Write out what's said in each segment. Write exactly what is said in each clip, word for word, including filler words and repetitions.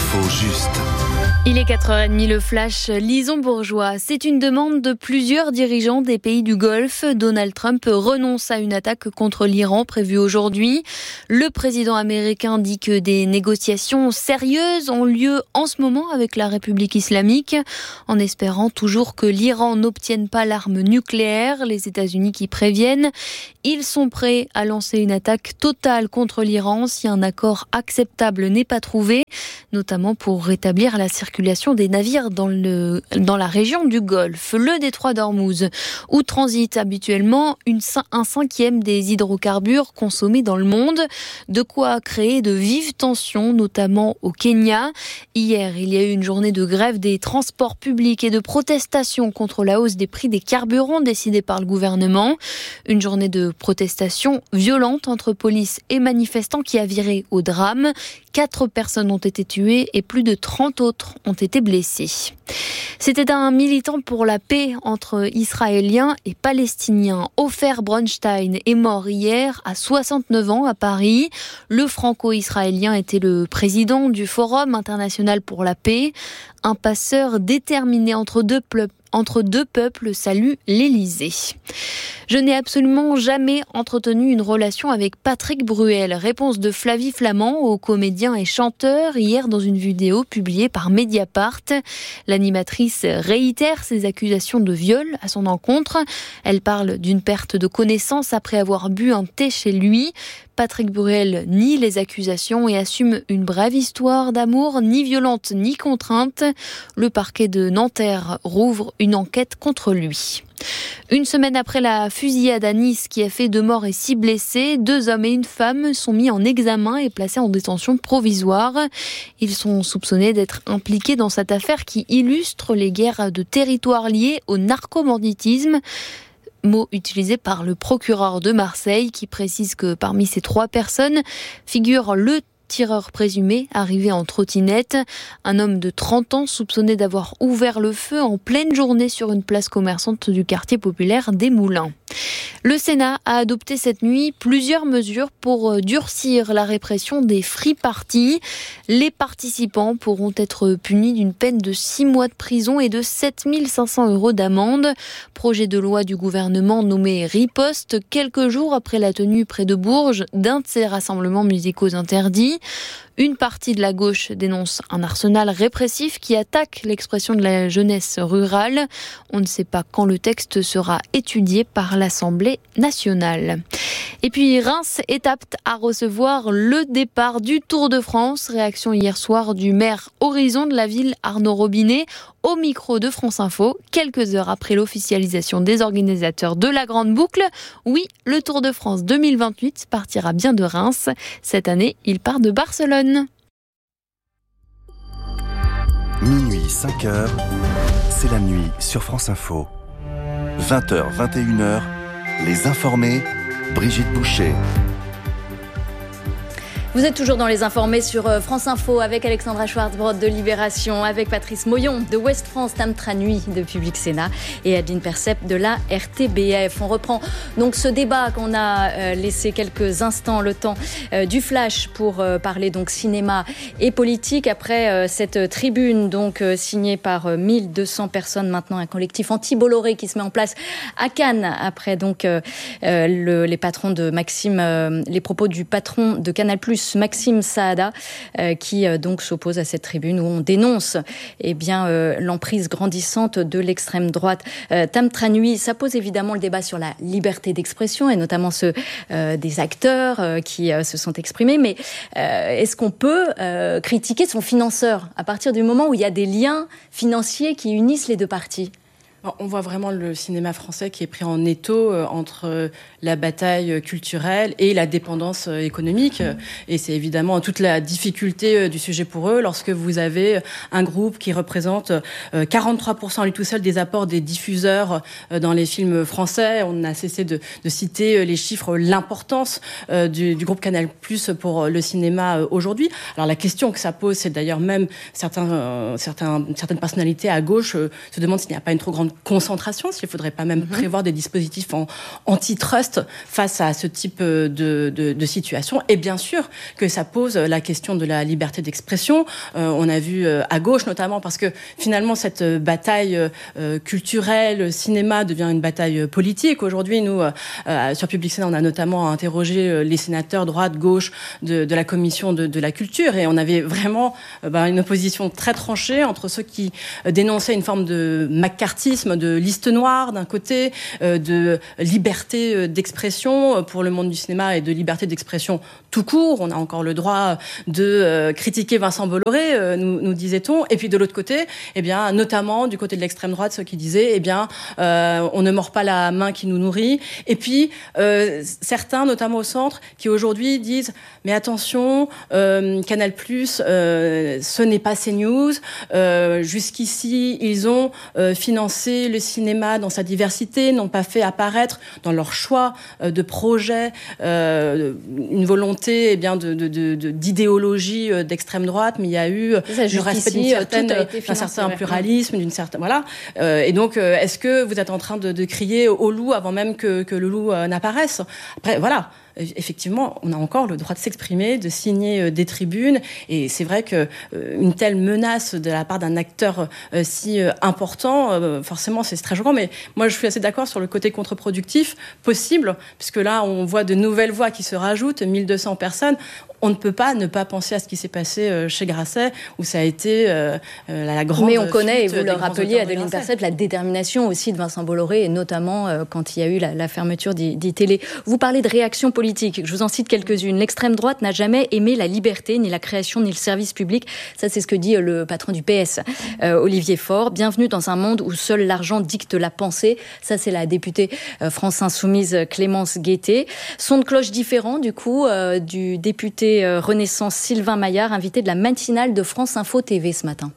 L'info juste. Il est quatre heures trente, le flash. Lison Bourgeois. C'est une demande de plusieurs dirigeants des pays du Golfe. Donald Trump renonce à une attaque contre l'Iran prévue aujourd'hui. Le président américain dit que des négociations sérieuses ont lieu en ce moment avec la République islamique, en espérant toujours que l'Iran n'obtienne pas l'arme nucléaire. Les États-Unis qui préviennent, ils sont prêts à lancer une attaque totale contre l'Iran si un accord acceptable n'est pas trouvé, notamment pour rétablir la circulation des navires dans, le, dans la région du Golfe. Le détroit d'Ormuz, où transite habituellement une, un cinquième des hydrocarbures consommés dans le monde, de quoi créer de vives tensions, notamment au Kenya. Hier, il y a eu une journée de grève des transports publics et de protestation contre la hausse des prix des carburants décidée par le gouvernement. Une journée de protestation violente entre police et manifestants qui a viré au drame. Quatre personnes ont été tuées et plus de trente autres ont été blessés. C'était un militant pour la paix entre Israéliens et Palestiniens. Ofer Bronstein est mort hier à soixante-neuf ans à Paris. Le franco-israélien était le président du Forum international pour la paix. Un passeur déterminé entre deux peuples. Entre deux peuples, salue l'Élysée. Je n'ai absolument jamais entretenu une relation avec Patrick Bruel. Réponse de Flavie Flament au comédien et chanteur hier dans une vidéo publiée par Mediapart. L'animatrice réitère ses accusations de viol à son encontre. Elle parle d'une perte de connaissance après avoir bu un thé chez lui. Patrick Bruel nie les accusations et assume une brève histoire d'amour, ni violente ni contrainte. Le parquet de Nanterre rouvre une enquête contre lui. Une semaine après la fusillade à Nice qui a fait deux morts et six blessés, deux hommes et une femme sont mis en examen et placés en détention provisoire. Ils sont soupçonnés d'être impliqués dans cette affaire qui illustre les guerres de territoire liées au narcobanditisme. Mot utilisé par le procureur de Marseille qui précise que parmi ces trois personnes figure le tireur présumé arrivé en trottinette, un homme de trente ans soupçonné d'avoir ouvert le feu en pleine journée sur une place commerçante du quartier populaire des Moulins. Le Sénat a adopté cette nuit plusieurs mesures pour durcir la répression des free parties. Les participants pourront être punis d'une peine de six mois de prison et de sept mille cinq cents euros d'amende. Projet de loi du gouvernement nommé Riposte, quelques jours après la tenue près de Bourges d'un de ces rassemblements musicaux interdits. Une partie de la gauche dénonce un arsenal répressif qui attaque l'expression de la jeunesse rurale. On ne sait pas quand le texte sera étudié par l'Assemblée nationale. Et puis Reims est apte à recevoir le départ du Tour de France. Réaction hier soir du maire Horizon de la ville, Arnaud Robinet, au micro de France Info, quelques heures après l'officialisation des organisateurs de la Grande Boucle. Oui, le Tour de France deux mille vingt-huit partira bien de Reims. Cette année, il part de Barcelone. Minuit, cinq heures, c'est la nuit sur France Info. vingt heures, vingt et une heures, les informés, Brigitte Boucher. Vous êtes toujours dans les informés sur France Info avec Alexandra Schwarzbrod de Libération, avec Patrice Moyon de Ouest France, Tam Tranuy de Public Sénat et Adeline Percep de la R T B F. On reprend donc ce débat qu'on a laissé quelques instants le temps du flash pour parler donc cinéma et politique après cette tribune donc signée par mille deux cents personnes maintenant, un collectif anti-Bolloré qui se met en place à Cannes après donc le, les patrons de Maxime, les propos du patron de Canal+, Maxime Saada, euh, qui euh, donc s'oppose à cette tribune où on dénonce eh bien, euh, l'emprise grandissante de l'extrême droite. Euh, Tam Tranuy, ça pose évidemment le débat sur la liberté d'expression et notamment ceux euh, des acteurs euh, qui euh, se sont exprimés. Mais euh, est-ce qu'on peut euh, critiquer son financeur à partir du moment où il y a des liens financiers qui unissent les deux parties ? On voit vraiment le cinéma français qui est pris en étau entre la bataille culturelle et la dépendance économique. Et c'est évidemment toute la difficulté du sujet pour eux lorsque vous avez un groupe qui représente quarante-trois pour cent lui tout seul des apports des diffuseurs dans les films français. On n'a cessé de, de citer les chiffres, l'importance du, du groupe Canal+ pour le cinéma aujourd'hui. Alors la question que ça pose, c'est d'ailleurs même certains, certains, certaines personnalités à gauche se demandent s'il n'y a pas une trop grande grande concentration, s'il ne faudrait pas même mmh. prévoir des dispositifs en antitrust face à ce type de, de, de situation. Et bien sûr que ça pose la question de la liberté d'expression. Euh, on a vu euh, à gauche notamment, parce que finalement cette bataille euh, culturelle, cinéma devient une bataille politique. Aujourd'hui, nous, euh, sur Public Sénat, on a notamment interrogé les sénateurs droite, gauche de, de la commission de, de la culture, et on avait vraiment euh, bah, une opposition très tranchée entre ceux qui euh, dénonçaient une forme de macartisme, de liste noire d'un côté, euh, de liberté d'expression pour le monde du cinéma et de liberté d'expression tout court. On a encore le droit de euh, critiquer Vincent Bolloré, euh, nous, nous disait-on. Et puis de l'autre côté, eh bien, notamment du côté de l'extrême droite, ceux qui disaient, eh bien, euh, on ne mord pas la main qui nous nourrit. Et puis euh, certains, notamment au centre, qui aujourd'hui disent, mais attention, euh, Canal+, euh, ce n'est pas CNews. Euh, jusqu'ici, ils ont euh, financé le cinéma dans sa diversité, n'ont pas fait apparaître dans leur choix euh, de projet euh, une volonté eh bien, de, de, de, de, d'idéologie euh, d'extrême droite, mais il y a eu ça, du respect d'une certaine, d'un certain pluralisme, d'une certaine voilà. Euh, et donc, euh, est-ce que vous êtes en train de, de crier au loup avant même que, que le loup euh, n'apparaisse ? Après, voilà. Effectivement, on a encore le droit de s'exprimer, de signer des tribunes, et c'est vrai qu'une telle menace de la part d'un acteur si important, forcément c'est très choquant, mais moi je suis assez d'accord sur le côté contre-productif possible, puisque là on voit de nouvelles voix qui se rajoutent, mille deux cents personnes. On ne peut pas ne pas penser à ce qui s'est passé chez Grasset, où ça a été euh, la grande... Mais on connaît, et vous le rappeliez, Adeline Percept, la détermination aussi de Vincent Bolloré, et notamment euh, quand il y a eu la, la fermeture d'I-Télé. Vous parlez de réaction politique, je vous en cite quelques-unes. L'extrême droite n'a jamais aimé la liberté, ni la création, ni le service public. Ça, c'est ce que dit le patron du P S, euh, Olivier Faure. Bienvenue dans un monde où seul l'argent dicte la pensée. Ça, c'est la députée euh, France Insoumise Clémence Guettet. Son de cloche différent, du coup, euh, du député Renaissance Sylvain Maillard, invité de la matinale de France Info T V ce matin.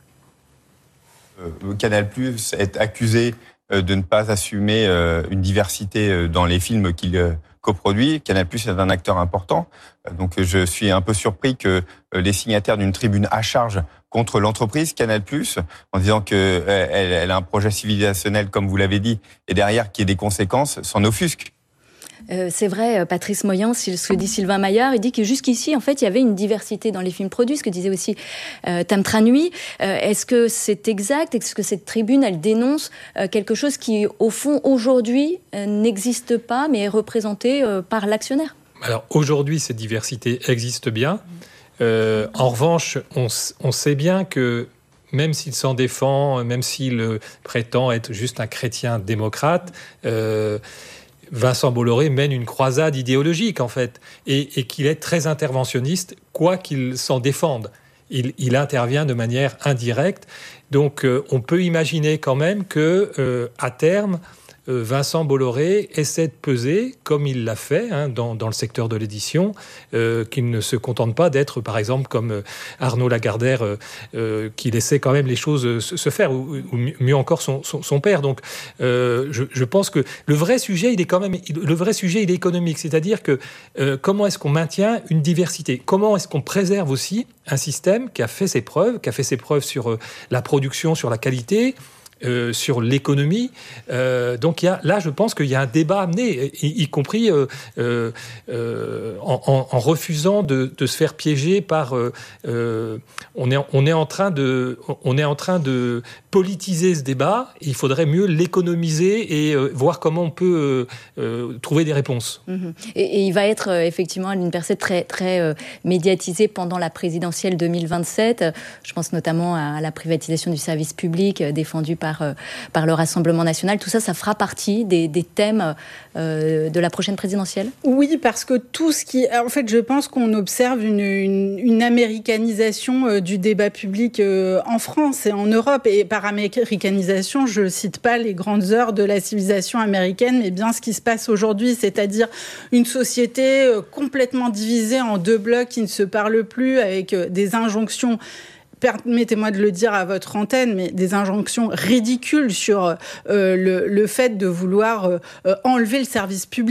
Euh, Canal+ est accusé euh, de ne pas assumer euh, une diversité euh, dans les films qu'il euh, coproduit. Canal+ est un acteur important, euh, donc je suis un peu surpris que euh, les signataires d'une tribune à charge contre l'entreprise Canal+, en disant qu'elle euh, elle a un projet civilisationnel, comme vous l'avez dit, et derrière qui ait des conséquences, s'en offusque. Euh, c'est vrai, Patrice Moyan, ce que dit Sylvain Maillard, il dit que jusqu'ici, en fait, il y avait une diversité dans les films produits, ce que disait aussi euh, Tam Tranui. Euh, est-ce que c'est exact ? Est-ce que cette tribune, elle dénonce euh, quelque chose qui, au fond, aujourd'hui, euh, n'existe pas, mais est représenté euh, par l'actionnaire ? Alors, aujourd'hui, cette diversité existe bien. Euh, en revanche, on, on sait bien que même s'il s'en défend, même s'il prétend être juste un chrétien démocrate, euh, Vincent Bolloré mène une croisade idéologique, en fait, et, et qu'il est très interventionniste, quoi qu'il s'en défende. Il, il intervient de manière indirecte. Donc, euh, on peut imaginer quand même que, euh, à terme, euh, Vincent Bolloré essaie de peser, comme il l'a fait hein, dans, dans le secteur de l'édition, euh, qu'il ne se contente pas d'être, par exemple, comme euh, Arnaud Lagardère, euh, euh, qui laissait quand même les choses se, se faire, ou, ou mieux encore son, son, son père. Donc, euh, je, je pense que le vrai sujet, il est quand même, le vrai sujet, il est économique. C'est-à-dire que euh, comment est-ce qu'on maintient une diversité ? Comment est-ce qu'on préserve aussi un système qui a fait ses preuves, qui a fait ses preuves sur euh, la production, sur la qualité, Euh, sur l'économie. Euh, donc il y a, là, je pense qu'il y a un débat amené, y, y compris euh, euh, euh, en, en, en refusant de, de se faire piéger par... Euh, euh, on, est, on, est en train de, on est en train de politiser ce débat. Il faudrait mieux l'économiser et euh, voir comment on peut euh, euh, trouver des réponses. Mmh. Et, et il va être euh, effectivement une personne très, très euh, médiatisée pendant la présidentielle deux mille vingt-sept. Je pense notamment à la privatisation du service public euh, défendue par Par, euh, par le Rassemblement national. Tout ça, ça fera partie des, des thèmes euh, de la prochaine présidentielle ? Oui, parce que tout ce qui... En fait, je pense qu'on observe une, une, une américanisation euh, du débat public euh, en France et en Europe. Et par américanisation, je ne cite pas les grandes heures de la civilisation américaine, mais bien ce qui se passe aujourd'hui, c'est-à-dire une société euh, complètement divisée en deux blocs qui ne se parlent plus, avec euh, des injonctions... Permettez-moi de le dire à votre antenne, mais des injonctions ridicules sur euh, le, le fait de vouloir euh, enlever le service public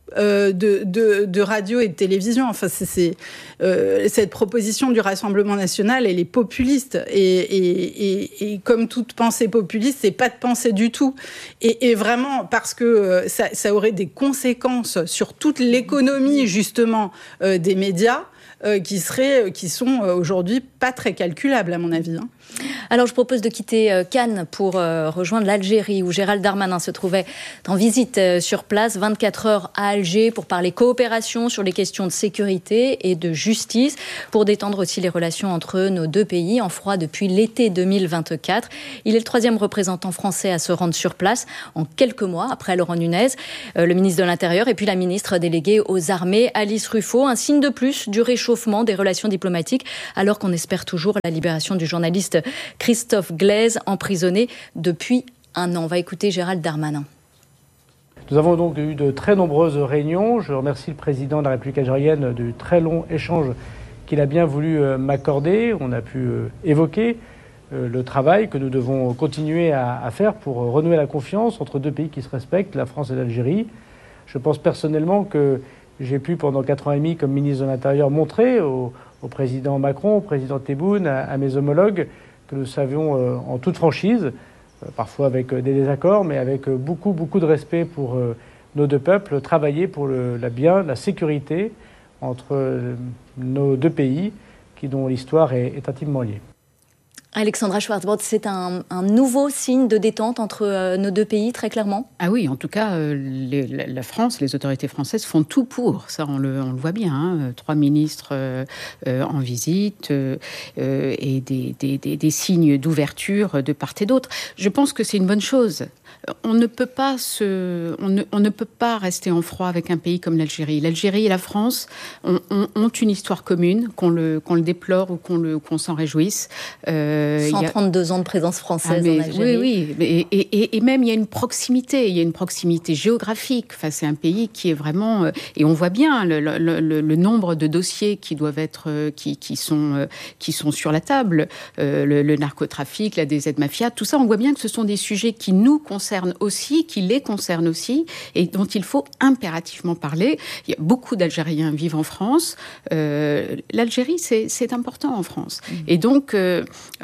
Euh, de, de, de radio et de télévision. Enfin, c'est, c'est, euh, cette proposition du Rassemblement national, elle est populiste. Et, et, et, et comme toute pensée populiste, c'est pas de pensée du tout. Et, et vraiment, parce que euh, ça, ça aurait des conséquences sur toute l'économie, justement, euh, des médias, euh, qui, seraient, qui sont euh, aujourd'hui pas très calculables, à mon avis. Hein. Alors, je propose de quitter Cannes pour euh, rejoindre l'Algérie, où Gérald Darmanin se trouvait en visite euh, sur place, vingt-quatre heures à Alger, pour parler coopération sur les questions de sécurité et de justice, pour détendre aussi les relations entre nos deux pays, en froid depuis l'été deux mille vingt-quatre. Il est le troisième représentant français à se rendre sur place en quelques mois, après Laurent Nunez, euh, le ministre de l'Intérieur, et puis la ministre déléguée aux armées, Alice Ruffo. Un signe de plus du réchauffement des relations diplomatiques, alors qu'on espère toujours la libération du journaliste Christophe Glaise, emprisonné depuis un an. On va écouter Gérald Darmanin. Nous avons donc eu de très nombreuses réunions. Je remercie le président de la République algérienne du très long échange qu'il a bien voulu m'accorder. On a pu évoquer le travail que nous devons continuer à faire pour renouer la confiance entre deux pays qui se respectent, la France et l'Algérie. Je pense personnellement que j'ai pu, pendant quatre ans et demi, comme ministre de l'Intérieur, montrer au, au président Macron, au président Tebboune, à, à mes homologues, que nous savions euh, en toute franchise, euh, parfois avec euh, des désaccords, mais avec euh, beaucoup, beaucoup de respect pour euh, nos deux peuples, travailler pour le la bien, la sécurité entre euh, nos deux pays, qui, dont l'histoire est, est intimement liée. Alexandra Schwarzbrod, c'est un, un nouveau signe de détente entre euh, nos deux pays, très clairement ? Ah oui, en tout cas, euh, les, la, la France, les autorités françaises font tout pour. Ça, on le, on le voit bien. Hein. Trois ministres euh, euh, en visite euh, euh, et des, des, des, des signes d'ouverture de part et d'autre. Je pense que c'est une bonne chose. On ne peut pas se, on ne, on ne peut pas rester en froid avec un pays comme l'Algérie. L'Algérie et la France ont, ont, ont une histoire commune, qu'on le, qu'on le déplore ou qu'on, le, qu'on s'en réjouisse. Euh, cent trente-deux a... ans de présence française ah, mais, en Algérie. Oui, oui. Et, et, et même, il y a une proximité. Il y a une proximité géographique. Enfin, c'est un pays qui est vraiment... Et on voit bien le, le, le, le nombre de dossiers qui doivent être... qui, qui, sont, qui sont sur la table. Euh, le, le narcotrafic, la D Z Mafia, tout ça, on voit bien que ce sont des sujets qui nous concernent aussi, qui les concernent aussi, et dont il faut impérativement parler. Il y a beaucoup d'Algériens qui vivent en France. Euh, L'Algérie, c'est, c'est important en France. Mmh. Et donc, euh,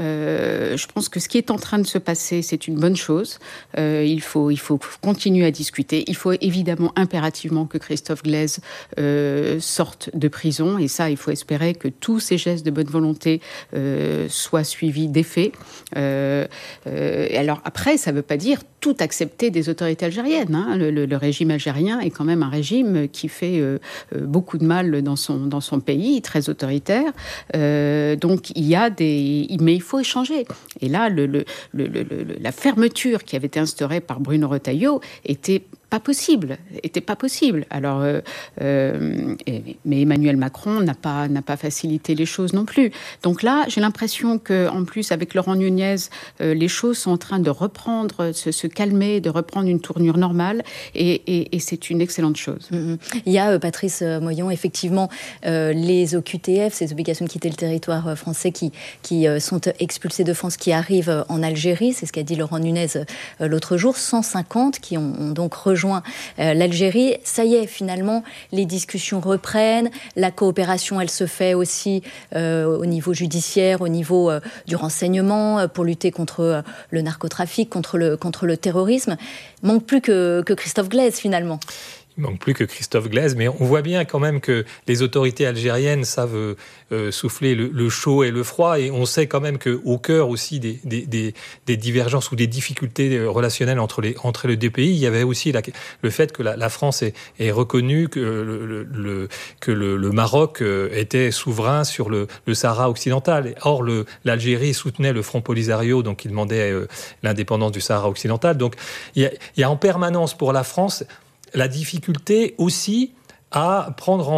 euh, je pense que ce qui est en train de se passer, c'est une bonne chose. Euh, il faut, il faut continuer à discuter. Il faut évidemment impérativement que Christophe Glaise euh, sorte de prison. Et ça, il faut espérer que tous ces gestes de bonne volonté euh, soient suivis d'effets. Euh, euh, alors après, ça ne veut pas dire tout accepter des autorités algériennes. Hein. Le, le, le régime algérien est quand même un régime qui fait euh, beaucoup de mal dans son, dans son pays, très autoritaire. Euh, donc il y a des... Mais il faut échanger. Et là, le, le, le, le, la fermeture qui avait été instaurée par Bruno Retailleau était pas possible, était pas possible. Alors, euh, euh, mais Emmanuel Macron n'a pas n'a pas facilité les choses non plus. Donc là, j'ai l'impression que, en plus, avec Laurent Nunez, euh, les choses sont en train de reprendre, se, se calmer, de reprendre une tournure normale, et, et, et c'est une excellente chose. Mmh. Il y a euh, Patrice Moyon, effectivement, euh, les O Q T F, ces obligations de quitter le territoire français, qui qui euh, sont expulsés de France, qui arrivent en Algérie. C'est ce qu'a dit Laurent Nunez euh, l'autre jour. cent cinquante qui ont, ont donc rejoint Euh, l'Algérie. Ça y est, finalement, les discussions reprennent. La coopération, elle se fait aussi euh, au niveau judiciaire, au niveau euh, du renseignement, euh, pour lutter contre euh, le narcotrafic, contre le, contre le terrorisme. Il manque plus que, que Christophe Glaise, finalement. Il ne manque plus que Christophe Glaise, mais on voit bien quand même que les autorités algériennes savent euh, souffler le, le chaud et le froid, et on sait quand même qu'au cœur aussi des, des, des, des divergences ou des difficultés relationnelles entre les, entre les deux pays, il y avait aussi la, le fait que la, la France est, est reconnue que, le, le, que le, le Maroc était souverain sur le, le Sahara occidental. Or, le, l'Algérie soutenait le Front Polisario, donc il demandait euh, l'indépendance du Sahara occidental. Donc il y a, il y a en permanence pour la France la difficulté aussi à prendre en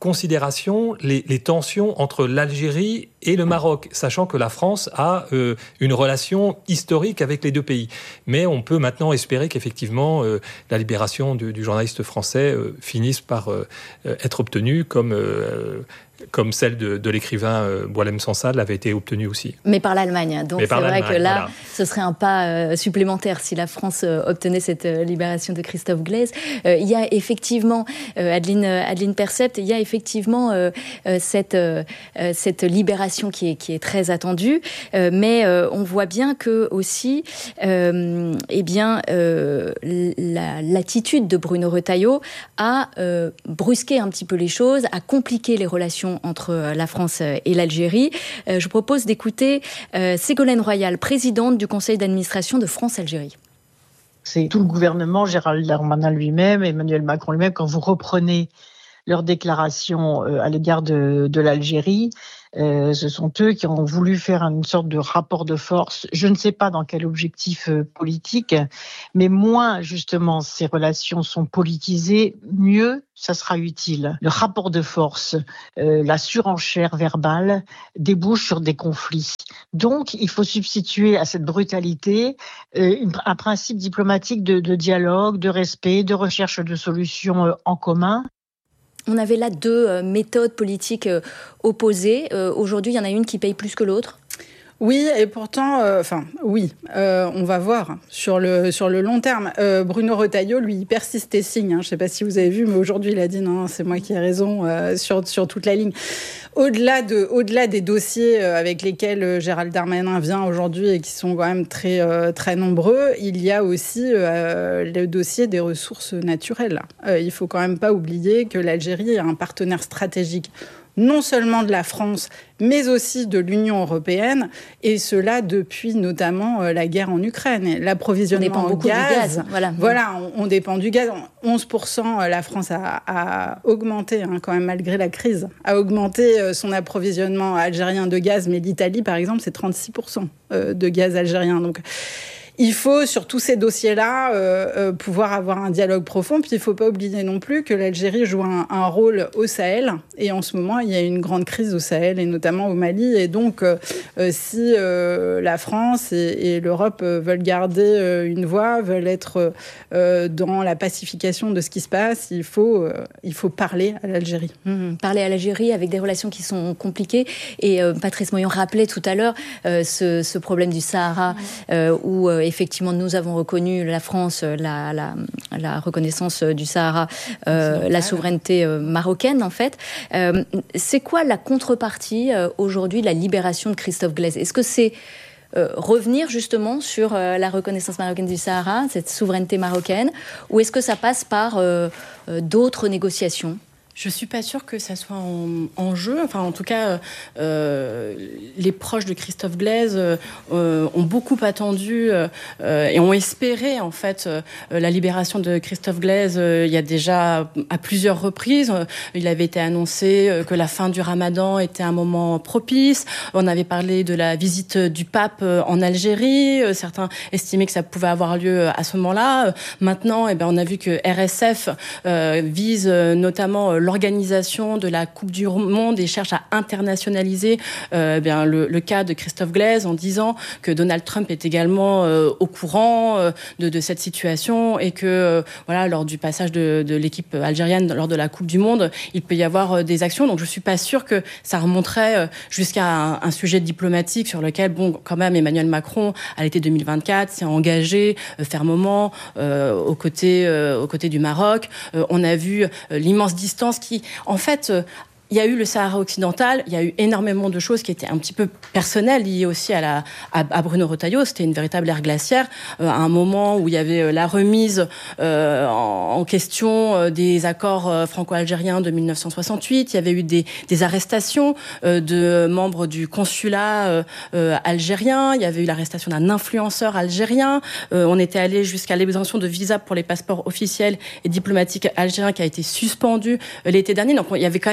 considération les, les tensions entre l'Algérie et le Maroc, sachant que la France a euh, une relation historique avec les deux pays. Mais on peut maintenant espérer qu'effectivement euh, la libération du, du journaliste français euh, finisse par euh, être obtenue comme... Euh, comme celle de, de l'écrivain euh, Boualem Sansal l'avait été obtenue aussi. Mais par l'Allemagne. Donc par c'est vrai l'Allemagne, que là, voilà. ce serait un pas euh, supplémentaire si la France euh, obtenait cette euh, libération de Christophe Glaise. Euh, il y a effectivement, euh, Adeline, Adeline Percept, il y a effectivement euh, euh, cette, euh, cette libération qui est, qui est très attendue. Euh, mais euh, on voit bien que aussi, euh, eh bien, euh, la, l'attitude de Bruno Retailleau a euh, brusqué un petit peu les choses, a compliqué les relations entre la France et l'Algérie. Euh, je vous propose d'écouter euh, Ségolène Royal, présidente du conseil d'administration de France-Algérie. C'est tout le gouvernement, Gérald Darmanin lui-même, Emmanuel Macron lui-même, quand vous reprenez leurs déclarations à l'égard de, de l'Algérie, Euh, ce sont eux qui ont voulu faire une sorte de rapport de force. Je ne sais pas dans quel objectif euh, politique, mais moins justement ces relations sont politisées, mieux ça sera utile. Le rapport de force, euh, la surenchère verbale débouche sur des conflits. Donc, il faut substituer à cette brutalité euh, une, un principe diplomatique de, de dialogue, de respect, de recherche de solutions euh, en commun. On avait là deux euh, méthodes politiques euh, opposées. Euh, aujourd'hui, il y en a une qui paye plus que l'autre. Oui, et pourtant, enfin, euh, oui, euh, on va voir sur le, sur le long terme. Euh, Bruno Retailleau, lui, il persiste et signe. Hein. Je ne sais pas si vous avez vu, mais aujourd'hui, il a dit non, c'est moi qui ai raison euh, sur, sur toute la ligne. Au-delà, de, au-delà des dossiers avec lesquels Gérald Darmanin vient aujourd'hui et qui sont quand même très, euh, très nombreux, il y a aussi euh, le dossier des ressources naturelles. Euh, il ne faut quand même pas oublier que l'Algérie est un partenaire stratégique non seulement de la France, mais aussi de l'Union européenne, et cela depuis notamment la guerre en Ukraine. L'approvisionnement en gaz, gaz, voilà, voilà on, on dépend du gaz. onze pour cent, la France a, a augmenté, hein, quand même malgré la crise, a augmenté son approvisionnement algérien de gaz, mais l'Italie, par exemple, c'est trente-six pour cent de gaz algérien. Donc, il faut, sur tous ces dossiers-là, euh, euh, pouvoir avoir un dialogue profond. Puis il ne faut pas oublier non plus que l'Algérie joue un, un rôle au Sahel. Et en ce moment, il y a une grande crise au Sahel, et notamment au Mali. Et donc, euh, si euh, la France et, et l'Europe veulent garder euh, une voix, veulent être euh, dans la pacification de ce qui se passe, il faut, euh, il faut parler à l'Algérie. Mmh, parler à l'Algérie avec des relations qui sont compliquées. Et euh, Patrice Moyon rappelait tout à l'heure euh, ce, ce problème du Sahara, euh, où euh, effectivement, nous avons reconnu, la France, la, la, la reconnaissance du Sahara, euh, la souveraineté euh, marocaine, en fait. Euh, c'est quoi la contrepartie, euh, aujourd'hui, de la libération de Christophe Glaise ? Est-ce que c'est euh, revenir, justement, sur euh, la reconnaissance marocaine du Sahara, cette souveraineté marocaine, ou est-ce que ça passe par euh, euh, d'autres négociations ? Je ne suis pas sûre que ça soit en, en jeu. Enfin, en tout cas, euh, les proches de Christophe Glaise euh, ont beaucoup attendu euh, et ont espéré, en fait, euh, la libération de Christophe Glaise. Euh, il y a déjà à plusieurs reprises. Il avait été annoncé que la fin du Ramadan était un moment propice. On avait parlé de la visite du pape en Algérie. Certains estimaient que ça pouvait avoir lieu à ce moment-là. Maintenant, eh bien, on a vu que R S F euh, vise notamment l'organisation de la Coupe du Monde et cherche à internationaliser euh, bien, le, le cas de Christophe Glaise en disant que Donald Trump est également euh, au courant euh, de, de cette situation et que euh, voilà, lors du passage de, de l'équipe algérienne lors de la Coupe du Monde, il peut y avoir euh, des actions. Donc je ne suis pas sûre que ça remonterait euh, jusqu'à un, un sujet diplomatique sur lequel, bon, quand même, Emmanuel Macron, à l'été deux mille vingt-quatre, s'est engagé euh, fermement euh, aux, côtés, euh, aux côtés du Maroc. Euh, on a vu euh, l'immense distance qui, en fait, euh, il y a eu le Sahara occidental, il y a eu énormément de choses qui étaient un petit peu personnelles, liées aussi à, la, à, à Bruno Retailleau. C'était une véritable ère glaciaire, euh, à un moment où il y avait euh, la remise euh, en, en question euh, des accords euh, franco-algériens de dix-neuf cent soixante-huit. Il y avait eu des, des arrestations euh, de membres du consulat euh, euh, algérien. Il y avait eu l'arrestation d'un influenceur algérien. Euh, on était allé jusqu'à l'exemption de visa pour les passeports officiels et diplomatiques algériens qui a été suspendue euh, l'été dernier. Donc il y avait quand même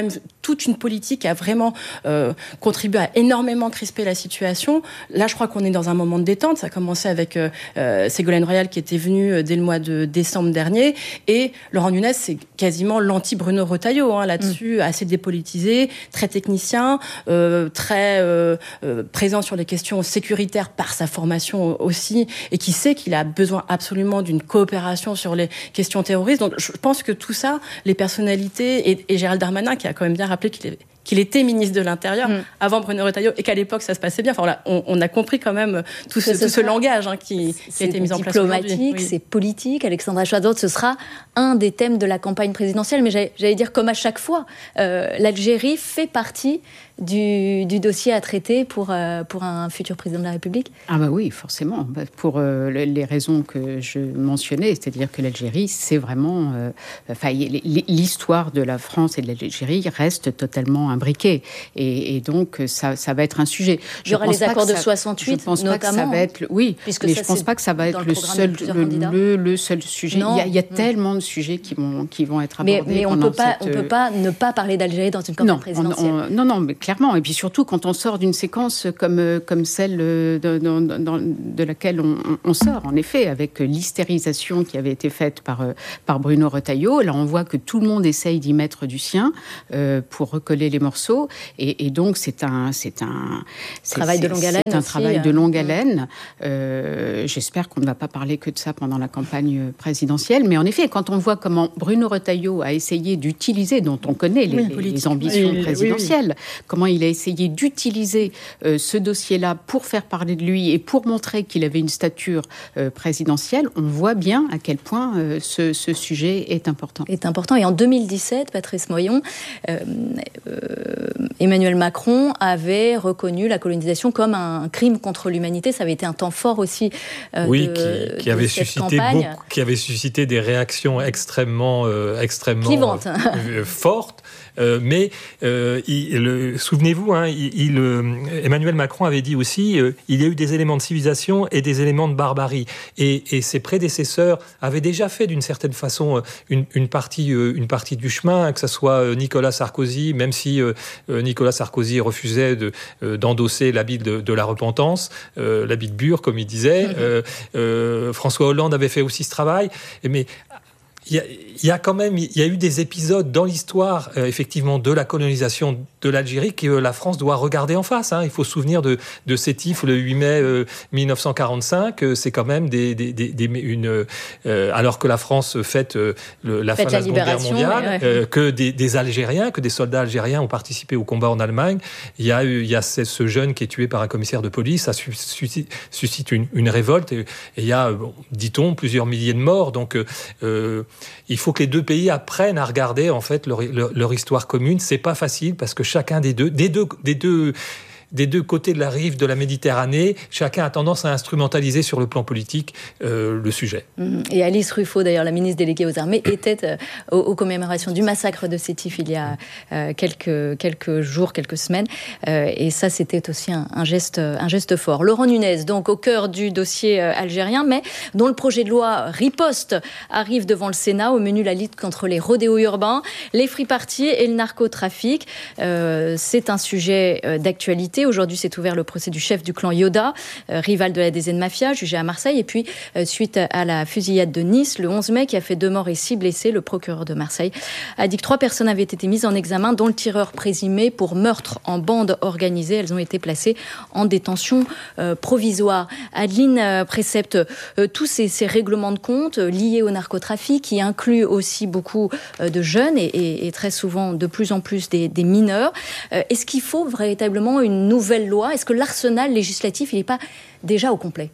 toute une politique qui a vraiment euh, contribué à énormément crisper la situation. Là, je crois qu'on est dans un moment de détente. Ça a commencé avec euh, euh, Ségolène Royal qui était venue dès le mois de décembre dernier, et Laurent Nunez, c'est quasiment l'anti-Bruno Retailleau hein, là-dessus, mmh. assez dépolitisé, très technicien, euh, très euh, euh, présent sur les questions sécuritaires par sa formation aussi, et qui sait qu'il a besoin absolument d'une coopération sur les questions terroristes. Donc je pense que tout ça, les personnalités, et, et Gérald Darmanin qui a quand même bien rappelé qu'il est qu'il était ministre de l'Intérieur mmh. avant Bruno Retailleau, et qu'à l'époque ça se passait bien. Enfin, voilà, on, on a compris quand même tout ce, tout ce langage hein, qui, qui a été mis en place aujourd'hui. C'est diplomatique, c'est politique. Alexandra Schwarzbrod, ce sera un des thèmes de la campagne présidentielle. Mais j'allais, j'allais dire, comme à chaque fois, euh, l'Algérie fait partie du, du dossier à traiter pour, euh, pour un futur président de la République. Ah bah oui, forcément. Pour euh, les raisons que je mentionnais, c'est-à-dire que l'Algérie, c'est vraiment... Euh, enfin, l'histoire de la France et de l'Algérie reste totalement imbriquée. Et, et donc, ça, ça va être un sujet. Il y aura les accords de soixante-huit, je pense notamment. Pas que ça va être, oui, mais ça, je ne pense pas que ça va être le seul, le, le, le seul sujet. Non. Il y a, il y a mmh. tellement de sujets qui vont, qui vont être abordés. Mais, mais on ne peut, cette... peut pas ne pas parler d'Algérie dans une campagne non, présidentielle. On, on, non, non, mais clairement. Et puis surtout, quand on sort d'une séquence comme, comme celle de, de, de, de laquelle on, on sort, en effet, avec l'hystérisation qui avait été faite par, par Bruno Retailleau, là, on voit que tout le monde essaye d'y mettre du sien euh, pour recoller les morceaux. Et, et donc, c'est un, c'est un c'est, travail de longue haleine. C'est un aussi, travail euh... de longue haleine. Euh, j'espère qu'on ne va pas parler que de ça pendant la campagne présidentielle. Mais en effet, quand on voit comment Bruno Retailleau a essayé d'utiliser, dont on connaît les, oui, les ambitions oui, présidentielles, oui, oui. comment il a essayé d'utiliser euh, ce dossier-là pour faire parler de lui et pour montrer qu'il avait une stature euh, présidentielle, on voit bien à quel point euh, ce, ce sujet est important. Est important. Et en deux mille dix-sept, Patrice Moyon, euh, euh, Emmanuel Macron avait reconnu la colonisation comme un crime contre l'humanité. Ça avait été un temps fort aussi euh, oui, de, qui, qui avait de cette suscité campagne. Beaucoup, qui avait suscité des réactions extrêmement, euh, extrêmement clivantes, euh, fortes. Euh, mais euh, il, le, souvenez-vous, hein, il, il, euh, Emmanuel Macron avait dit aussi euh, il y a eu des éléments de civilisation et des éléments de barbarie. Et, et ses prédécesseurs avaient déjà fait d'une certaine façon une, une, partie, euh, une partie du chemin, que ce soit Nicolas Sarkozy, même si euh, Nicolas Sarkozy refusait de, euh, d'endosser l'habit de, de la repentance, euh, l'habit de Bure, comme il disait. Euh, euh, François Hollande avait fait aussi ce travail. Mais il y a, il y a quand même, il y a eu des épisodes dans l'histoire, euh, effectivement, de la colonisation de l'Algérie que la France doit regarder en face. Hein. Il faut se souvenir de, de Sétif le huit mai euh, dix-neuf cent quarante-cinq. Euh, c'est quand même des, des, des, des une, euh, alors que la France fête euh, le, la fête fin de la, la Seconde Guerre mondiale, ouais. euh, que des, des Algériens, que des soldats algériens ont participé au combat en Allemagne. Il y a eu, il y a ce, ce jeune qui est tué par un commissaire de police. Ça suscite, suscite une, une révolte et, et il y a, bon, dit-on, plusieurs milliers de morts. Donc, euh, il faut que les deux pays apprennent à regarder en fait leur, leur, leur histoire commune. C'est pas facile parce que chacun des deux, des deux, des deux, des deux côtés de la rive de la Méditerranée, chacun a tendance à instrumentaliser sur le plan politique euh, le sujet. Et Alice Ruffo, d'ailleurs, la ministre déléguée aux armées, était euh, aux, aux commémorations du massacre de Sétif il y a euh, quelques, quelques jours, quelques semaines. Euh, et ça, c'était aussi un, un, geste, un geste fort. Laurent Nunez, donc au cœur du dossier euh, algérien, mais dont le projet de loi riposte arrive devant le Sénat. Au menu, la lutte contre les rodéos urbains, les free-parties et le narcotrafic. Euh, c'est un sujet euh, d'actualité. Aujourd'hui, s'est ouvert le procès du chef du clan Yoda, euh, rival de la D Z Mafia, jugé à Marseille. Et puis, euh, suite à la fusillade de Nice, le onze mai, qui a fait deux morts et six blessés, le procureur de Marseille a dit que trois personnes avaient été mises en examen, dont le tireur présumé pour meurtre en bande organisée. Elles ont été placées en détention euh, provisoire. Adeline euh, Précepte, euh, tous ces, ces règlements de compte euh, liés au narcotrafic, qui incluent aussi beaucoup euh, de jeunes et, et, et très souvent de plus en plus des, des mineurs. Euh, est-ce qu'il faut véritablement une nouvelle loi? Est-ce que l'arsenal législatif, il n'est pas déjà au complet?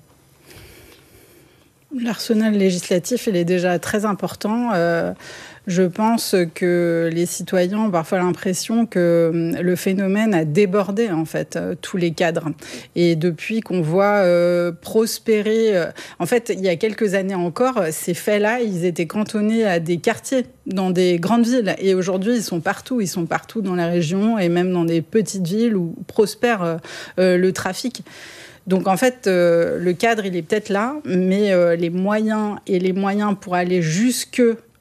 L'arsenal législatif, il est déjà très important. Euh, je pense que les citoyens ont parfois l'impression que le phénomène a débordé, en fait, euh, tous les cadres. Et depuis qu'on voit euh, prospérer... Euh, en fait, il y a quelques années encore, ces faits-là, ils étaient cantonnés à des quartiers, dans des grandes villes. Et aujourd'hui, ils sont partout. Ils sont partout dans la région et même dans des petites villes où prospère euh, euh, le trafic. Donc en fait, euh, le cadre, il est peut-être là, mais euh, les moyens et les moyens pour aller jusque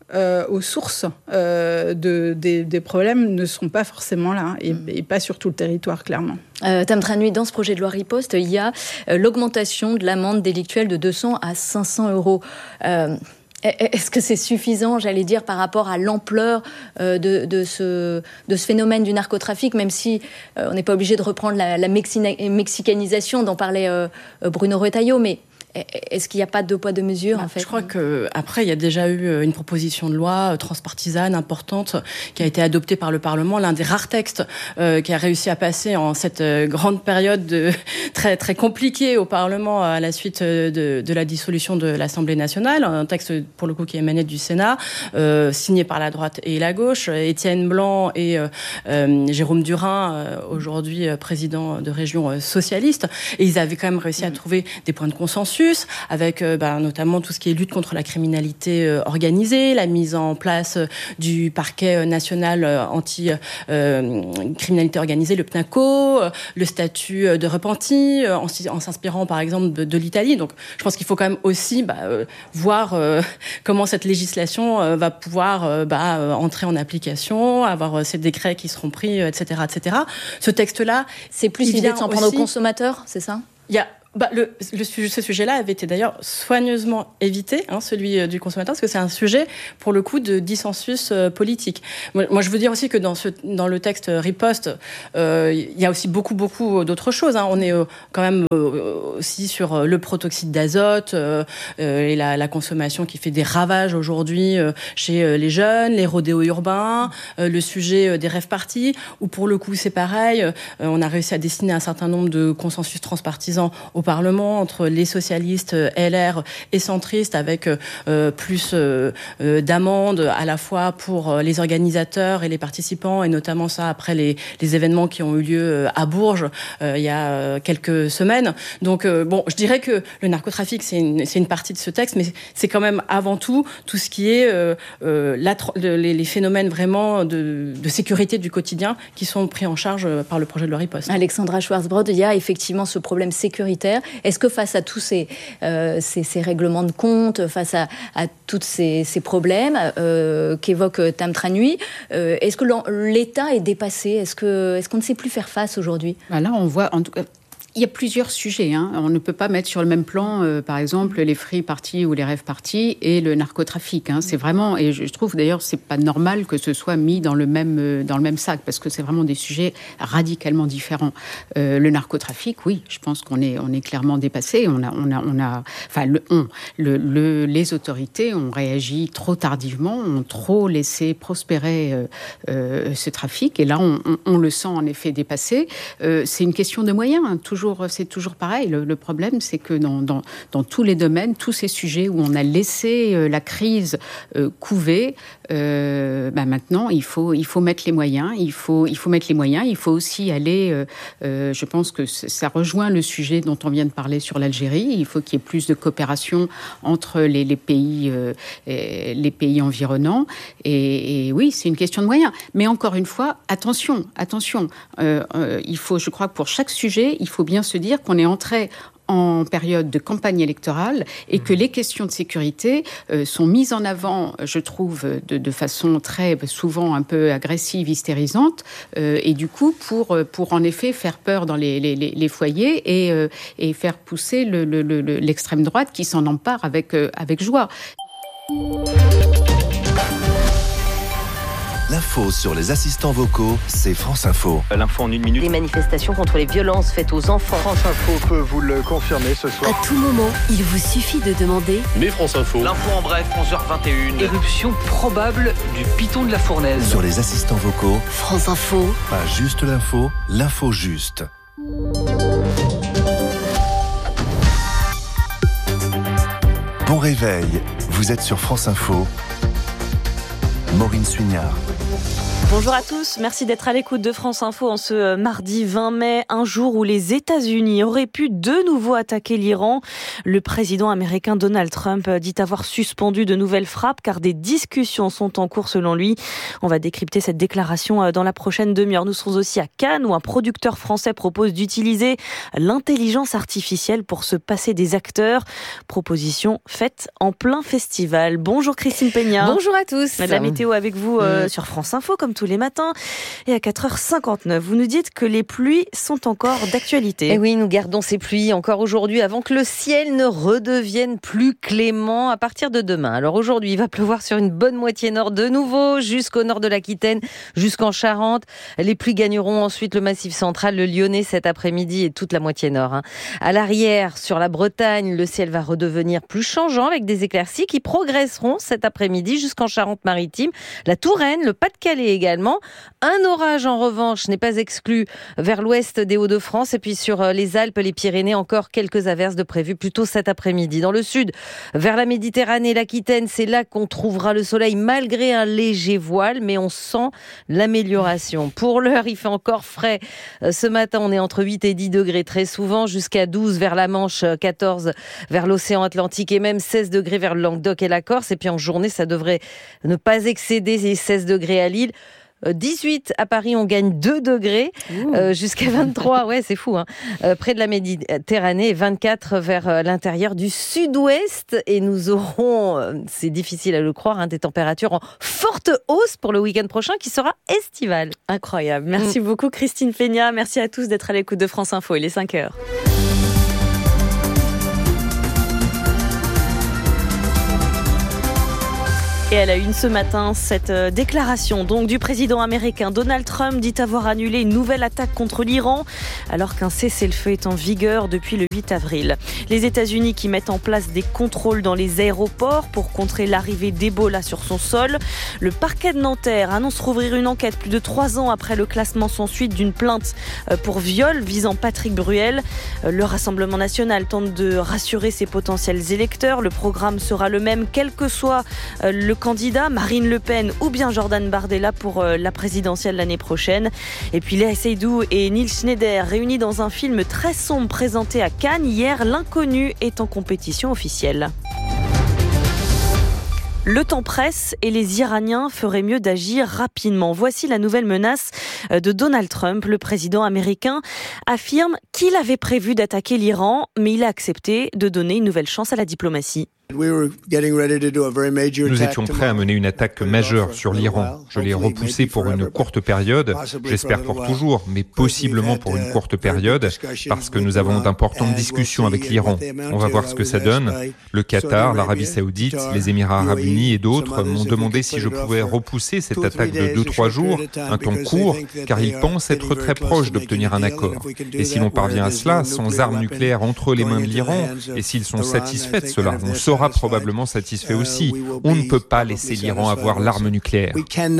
euh, aux sources euh, de, des, des problèmes ne sont pas forcément là, et, et pas sur tout le territoire, clairement. Euh, Tam Trinh Nui, dans ce projet de loi riposte, il y a euh, l'augmentation de l'amende délictuelle de deux cents à cinq cents euros. Euh, Est-ce que c'est suffisant, j'allais dire, par rapport à l'ampleur euh, de, de, ce, de ce phénomène du narcotrafic, même si euh, on n'est pas obligé de reprendre la, la mexina- mexicanisation dont parlait euh, Bruno Retailleau, mais est-ce qu'il n'y a pas de deux poids deux mesures, bah, en fait? Je crois qu'après, il y a déjà eu une proposition de loi transpartisane importante qui a été adoptée par le Parlement, l'un des rares textes euh, qui a réussi à passer en cette euh, grande période de, très, très compliquée au Parlement à la suite de, de la dissolution de l'Assemblée nationale. Un texte, pour le coup, qui émanait du Sénat, euh, signé par la droite et la gauche. Étienne Blanc et euh, euh, Jérôme Durain, euh, aujourd'hui euh, président de région euh, socialiste. Et ils avaient quand même réussi à trouver des points de consensus, avec euh, bah, notamment tout ce qui est lutte contre la criminalité euh, organisée, la mise en place euh, du parquet national euh, anti-criminalité euh, organisée, le PNACO, euh, le statut euh, de repenti, euh, en, en s'inspirant par exemple de, de l'Italie. Donc je pense qu'il faut quand même aussi bah, euh, voir euh, comment cette législation euh, va pouvoir euh, bah, euh, entrer en application, avoir euh, ces décrets qui seront pris, euh, et cetera, et cetera. Ce texte-là, c'est plus l'idée de s'en prendre aux consommateurs, c'est ça? Il y a Bah, le, le, ce sujet-là avait été d'ailleurs soigneusement évité, hein, celui du consommateur, parce que c'est un sujet, pour le coup, de dissensus euh, politique. Moi, moi, je veux dire aussi que dans, ce, dans le texte riposte, euh, il y a aussi beaucoup, beaucoup d'autres choses. Hein. On est euh, quand même euh, aussi sur euh, le protoxyde d'azote euh, euh, et la, la consommation qui fait des ravages aujourd'hui euh, chez euh, les jeunes, les rodéos urbains, euh, le sujet euh, des rave-parties, où pour le coup, c'est pareil. Euh, on a réussi à dessiner un certain nombre de consensus transpartisans au Parlement entre les socialistes, L R et centristes, avec euh, plus euh, euh, d'amendes à la fois pour les organisateurs et les participants, et notamment ça après les, les événements qui ont eu lieu à Bourges euh, il y a quelques semaines. Donc euh, bon, je dirais que le narcotrafic c'est une, c'est une partie de ce texte, mais c'est quand même avant tout tout ce qui est euh, euh, la, les, les phénomènes vraiment de, de sécurité du quotidien qui sont pris en charge par le projet de loi riposte. Alexandra Schwarzbrod, il y a effectivement ce problème sécuritaire. Est-ce que face à tous ces, euh, ces, ces règlements de compte, face à, à tous ces, ces problèmes euh, qu'évoque Tam Trinh Nui, euh, est-ce que l'État est dépassé? Est-ce que, est-ce qu'on ne sait plus faire face aujourd'hui? Bah là, on voit, en tout cas, il y a plusieurs sujets. Hein. On ne peut pas mettre sur le même plan, euh, par exemple, les free parties ou les rave parties et le narcotrafic. Hein. C'est vraiment, et je trouve d'ailleurs, c'est pas normal que ce soit mis dans le même euh, dans le même sac, parce que c'est vraiment des sujets radicalement différents. Euh, le narcotrafic, oui, je pense qu'on est on est clairement dépassé. On a on a on a, enfin le on, le, le les autorités ont réagi trop tardivement, ont trop laissé prospérer euh, euh, ce trafic, et là on, on, on le sent en effet dépassé. Euh, c'est une question de moyens, hein. Toujours c'est toujours pareil. Le, le problème, c'est que dans, dans, dans tous les domaines, tous ces sujets où on a laissé euh, la crise euh, couver, euh, bah maintenant, il faut, il faut mettre les moyens. Il faut, il faut mettre les moyens. Il faut aussi aller... Euh, euh, je pense que ça rejoint le sujet dont on vient de parler sur l'Algérie. Il faut qu'il y ait plus de coopération entre les, les, pays, euh, les pays environnants. Et, et oui, c'est une question de moyens. Mais encore une fois, attention, attention. Euh, euh, il faut, je crois que pour chaque sujet, il faut bien se dire qu'on est entré en période de campagne électorale et que les questions de sécurité euh, sont mises en avant, je trouve, de, de façon très souvent un peu agressive, hystérisante, euh, et du coup pour, pour en effet faire peur dans les, les, les foyers et, euh, et faire pousser le, le, le, l'extrême droite qui s'en empare avec, euh, avec joie. L'info sur les assistants vocaux, c'est France Info. L'info en une minute. Les manifestations contre les violences faites aux enfants. France Info peut vous le confirmer ce soir. À tout moment, il vous suffit de demander. Mais France Info. L'info en bref, onze heures vingt et une. Éruption probable du piton de la Fournaise. Sur les assistants vocaux, France Info. Pas juste l'info, l'info juste. Bon réveil, vous êtes sur France Info. Maureen Suignard. Bonjour à tous, merci d'être à l'écoute de France Info en ce mardi vingt mai, un jour où les États-Unis auraient pu de nouveau attaquer l'Iran. Le président américain Donald Trump dit avoir suspendu de nouvelles frappes car des discussions sont en cours selon lui. On va décrypter cette déclaration dans la prochaine demi-heure. Nous serons aussi à Cannes où un producteur français propose d'utiliser l'intelligence artificielle pour se passer des acteurs. Proposition faite en plein festival. Bonjour Christine Peña. Bonjour à tous. La météo avec vous euh, mmh. sur France Info comme tous les matins. Et à quatre heures cinquante-neuf, vous nous dites que les pluies sont encore d'actualité. Et oui, nous gardons ces pluies encore aujourd'hui avant que le ciel ne redevienne plus clément à partir de demain. Alors aujourd'hui, il va pleuvoir sur une bonne moitié nord de nouveau, jusqu'au nord de l'Aquitaine, jusqu'en Charente. Les pluies gagneront ensuite le Massif central, le Lyonnais cet après-midi et toute la moitié nord. Hein. À l'arrière, sur la Bretagne, le ciel va redevenir plus changeant avec des éclaircies qui progresseront cet après-midi jusqu'en Charente-Maritime, la Touraine, le Pas-de-Calais également. Un orage en revanche n'est pas exclu vers l'ouest des Hauts-de-France et puis sur les Alpes, les Pyrénées, encore quelques averses de prévues plutôt cet après-midi. Dans le sud, vers la Méditerranée, l'Aquitaine, c'est là qu'on trouvera le soleil malgré un léger voile, mais on sent l'amélioration. Pour l'heure, il fait encore frais. Ce matin, on est entre huit et dix degrés très souvent, jusqu'à douze vers la Manche, quatorze vers l'océan Atlantique et même seize degrés vers le Languedoc et la Corse. Et puis en journée, ça devrait ne pas excéder les seize degrés à Lille. dix-huit à Paris, on gagne deux degrés euh, jusqu'à vingt-trois, ouais c'est fou, hein, euh, près de la Méditerranée, et vingt-quatre vers euh, l'intérieur du sud-ouest. Et nous aurons, euh, c'est difficile à le croire, hein, des températures en forte hausse pour le week-end prochain qui sera estival. Incroyable. Merci mmh. beaucoup Christine Peña. Merci à tous d'être à l'écoute de France Info. Il est cinq heures. Et à la une ce matin, cette déclaration donc du président américain Donald Trump dit avoir annulé une nouvelle attaque contre l'Iran alors qu'un cessez-le-feu est en vigueur depuis le huit avril. Les États-Unis qui mettent en place des contrôles dans les aéroports pour contrer l'arrivée d'Ebola sur son sol. Le parquet de Nanterre annonce rouvrir une enquête plus de trois ans après le classement sans suite d'une plainte pour viol visant Patrick Bruel. Le Rassemblement national tente de rassurer ses potentiels électeurs. Le programme sera le même quel que soit le candidat, Marine Le Pen ou bien Jordan Bardella pour la présidentielle l'année prochaine. Et puis Léa Seydoux et Nils Schneider réunis dans un film très sombre présenté à Cannes. Hier, L'inconnu est en compétition officielle. Le temps presse et les Iraniens feraient mieux d'agir rapidement. Voici la nouvelle menace de Donald Trump. Le président américain affirme qu'il avait prévu d'attaquer l'Iran, mais il a accepté de donner une nouvelle chance à la diplomatie. Nous étions prêts à mener une attaque majeure sur l'Iran. Je l'ai repoussé pour une courte période, j'espère pour toujours, mais possiblement pour une courte période, parce que nous avons d'importantes discussions avec l'Iran. On va voir ce que ça donne. Le Qatar, l'Arabie Saoudite, les Émirats Arabes Unis et d'autres m'ont demandé si je pouvais repousser cette attaque de deux trois jours, un temps court, car ils pensent être très proches d'obtenir un accord. Et si l'on parvient à cela, sans armes nucléaires entre les mains de l'Iran, et s'ils sont satisfaits de cela, on sera probablement satisfait aussi. On ne peut pas laisser l'Iran avoir l'arme nucléaire.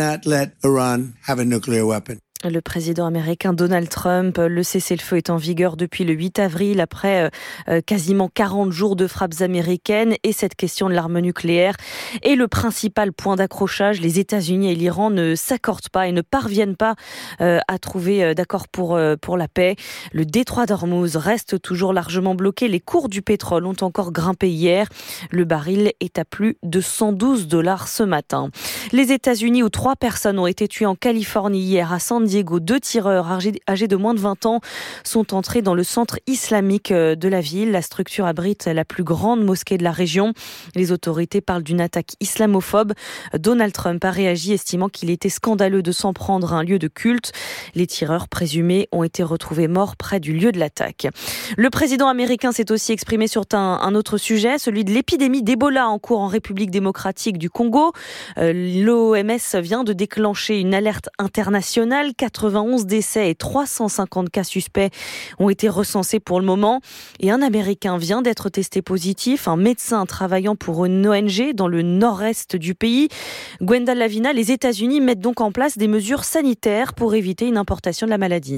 Le président américain Donald Trump, le cessez-le-feu est en vigueur depuis le huit avril, après euh, quasiment quarante jours de frappes américaines, et cette question de l'arme nucléaire est le principal point d'accrochage. Les États-Unis et l'Iran ne s'accordent pas et ne parviennent pas euh, à trouver euh, d'accord pour, euh, pour la paix. Le détroit d'Ormuz reste toujours largement bloqué. Les cours du pétrole ont encore grimpé hier. Le baril est à plus de cent douze dollars ce matin. Les États-Unis, où trois personnes ont été tuées en Californie hier à San Diego, deux tireurs âgés de moins de vingt ans sont entrés dans le centre islamique de la ville. La structure abrite la plus grande mosquée de la région. Les autorités parlent d'une attaque islamophobe. Donald Trump a réagi, estimant qu'il était scandaleux de s'en prendre à un lieu de culte. Les tireurs présumés ont été retrouvés morts près du lieu de l'attaque. Le président américain s'est aussi exprimé sur un, un autre sujet, celui de l'épidémie d'Ebola en cours en République démocratique du Congo. Euh, L'O M S vient de déclencher une alerte internationale. quatre-vingt-onze décès et trois cent cinquante cas suspects ont été recensés pour le moment. Et un Américain vient d'être testé positif, un médecin travaillant pour une O N G dans le nord-est du pays. Gwenda Lavina, les États-Unis mettent donc en place des mesures sanitaires pour éviter une importation de la maladie.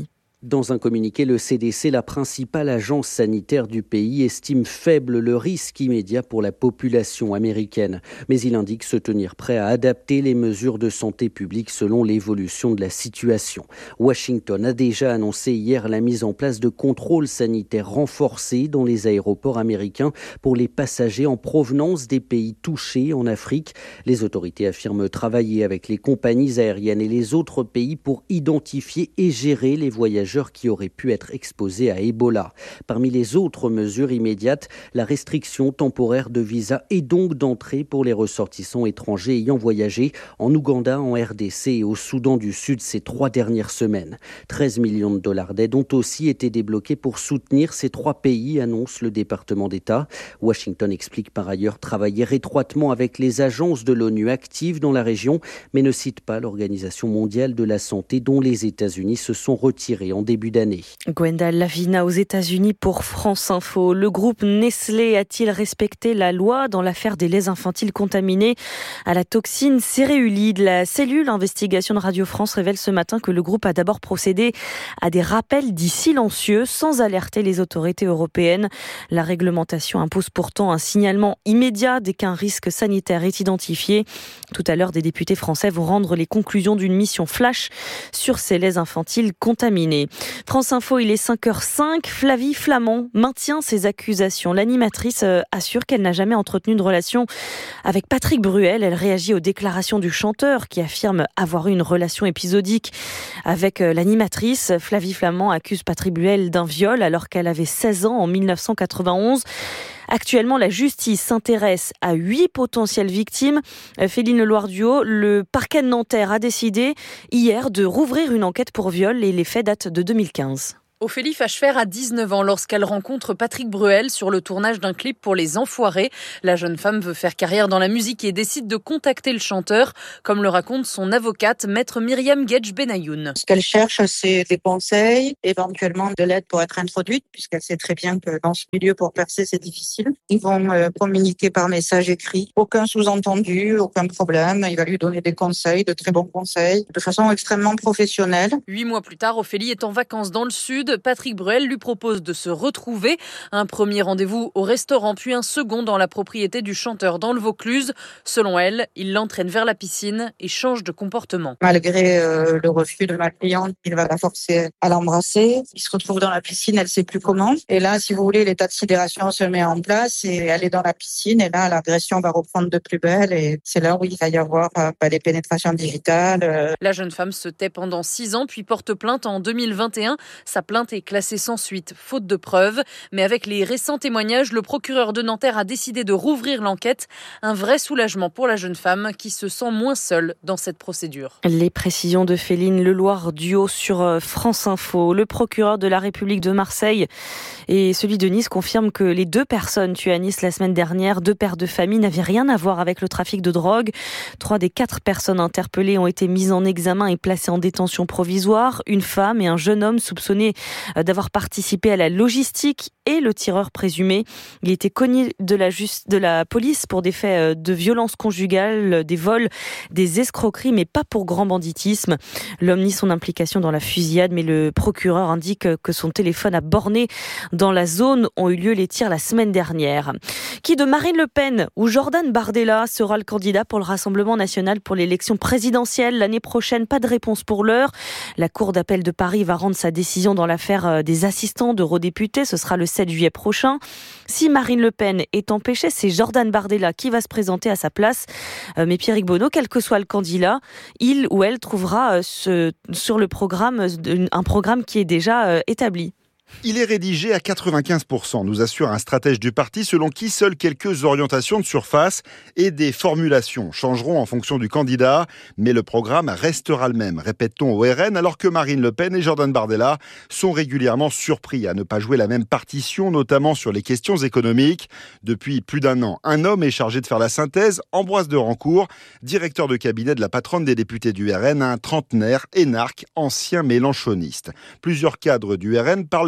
Dans un communiqué, le C D C, la principale agence sanitaire du pays, estime faible le risque immédiat pour la population américaine. Mais il indique se tenir prêt à adapter les mesures de santé publique selon l'évolution de la situation. Washington a déjà annoncé hier la mise en place de contrôles sanitaires renforcés dans les aéroports américains pour les passagers en provenance des pays touchés en Afrique. Les autorités affirment travailler avec les compagnies aériennes et les autres pays pour identifier et gérer les voyageurs qui auraient pu être exposés à Ebola. Parmi les autres mesures immédiates, la restriction temporaire de visa et donc d'entrée pour les ressortissants étrangers ayant voyagé en Ouganda, en R D C et au Soudan du Sud ces trois dernières semaines. treize millions de dollars d'aide ont aussi été débloqués pour soutenir ces trois pays, annonce le département d'État. Washington explique par ailleurs travailler étroitement avec les agences de l'ONU actives dans la région, mais ne cite pas l'Organisation mondiale de la santé dont les États-Unis se sont retirés en début d'année. Gwenda Lavina aux États-Unis pour France Info. Le groupe Nestlé a-t-il respecté la loi dans l'affaire des laits infantiles contaminés à la toxine céréulide? La cellule investigation de Radio France révèle ce matin que le groupe a d'abord procédé à des rappels dits silencieux sans alerter les autorités européennes. La réglementation impose pourtant un signalement immédiat dès qu'un risque sanitaire est identifié. Tout à l'heure, des députés français vont rendre les conclusions d'une mission flash sur ces laits infantiles contaminés. France Info, il est cinq heures cinq. Flavie Flament maintient ses accusations. L'animatrice assure qu'elle n'a jamais entretenu de relation avec Patrick Bruel. Elle réagit aux déclarations du chanteur qui affirme avoir eu une relation épisodique avec l'animatrice. Flavie Flament accuse Patrick Bruel d'un viol alors qu'elle avait seize ans en mille neuf cent quatre-vingt-onze. Actuellement, la justice s'intéresse à huit potentielles victimes. Féline Leloir-Duhaut, le parquet de Nanterre a décidé hier de rouvrir une enquête pour viol et les faits datent de deux mille quinze. Ophélie Fachefer a dix-neuf ans lorsqu'elle rencontre Patrick Bruel sur le tournage d'un clip pour Les Enfoirés. La jeune femme veut faire carrière dans la musique et décide de contacter le chanteur, comme le raconte son avocate, maître Myriam Guedj-Benayoun. Ce qu'elle cherche, c'est des conseils, éventuellement de l'aide pour être introduite, puisqu'elle sait très bien que dans ce milieu, pour percer, c'est difficile. Ils vont euh, communiquer par message écrit. Aucun sous-entendu, aucun problème. Il va lui donner des conseils, de très bons conseils, de façon extrêmement professionnelle. Huit mois plus tard, Ophélie est en vacances dans le sud. Patrick Bruel lui propose de se retrouver. Un premier rendez-vous au restaurant, puis un second dans la propriété du chanteur dans le Vaucluse. Selon elle, il l'entraîne vers la piscine et change de comportement. Malgré euh, le refus de ma cliente, il va la forcer à l'embrasser. Il se retrouve dans la piscine, elle ne sait plus comment. Et là, si vous voulez, l'état de sidération se met en place et elle est dans la piscine. Et là, l'agression va reprendre de plus belle. Et c'est là où il va y avoir euh, des pénétrations digitales. Euh. La jeune femme se tait pendant six ans, puis porte plainte en deux mille vingt et un. Sa plainte est classée sans suite, faute de preuves. Mais avec les récents témoignages, le procureur de Nanterre a décidé de rouvrir l'enquête. Un vrai soulagement pour la jeune femme qui se sent moins seule dans cette procédure. Les précisions de Féline Leloir-Duhaut sur France Info. Le procureur de la République de Marseille et celui de Nice confirment que les deux personnes tuées à Nice la semaine dernière, deux pères de famille, n'avaient rien à voir avec le trafic de drogue. Trois des quatre personnes interpellées ont été mises en examen et placées en détention provisoire. Une femme et un jeune homme soupçonnés d'avoir participé à la logistique et le tireur présumé. Il était connu de la, just... de la police pour des faits de violence conjugale, des vols, des escroqueries, mais pas pour grand banditisme. L'homme nie son implication dans la fusillade, mais le procureur indique que son téléphone a borné dans la zone où ont eu lieu les tirs la semaine dernière. Qui de Marine Le Pen ou Jordan Bardella sera le candidat pour le Rassemblement national pour l'élection présidentielle l'année prochaine? Pas de réponse pour l'heure. La Cour d'appel de Paris va rendre sa décision dans l'affaire des assistants d'eurodéputés. Ce sera le sept juillet prochain. Si Marine Le Pen est empêchée, c'est Jordan Bardella qui va se présenter à sa place. Mais Pierrick Bonneau, quel que soit le candidat, il ou elle trouvera ce, sur le programme un programme qui est déjà établi. Il est rédigé à quatre-vingt-quinze pour cent, nous assure un stratège du parti, selon qui seules quelques orientations de surface et des formulations changeront en fonction du candidat. Mais le programme restera le même, répète-t-on au R N, alors que Marine Le Pen et Jordan Bardella sont régulièrement surpris à ne pas jouer la même partition, notamment sur les questions économiques. Depuis plus d'un an, un homme est chargé de faire la synthèse, Ambroise de Rancourt, directeur de cabinet de la patronne des députés du R N, un trentenaire énarque, ancien mélenchoniste. Plusieurs cadres du R N parlent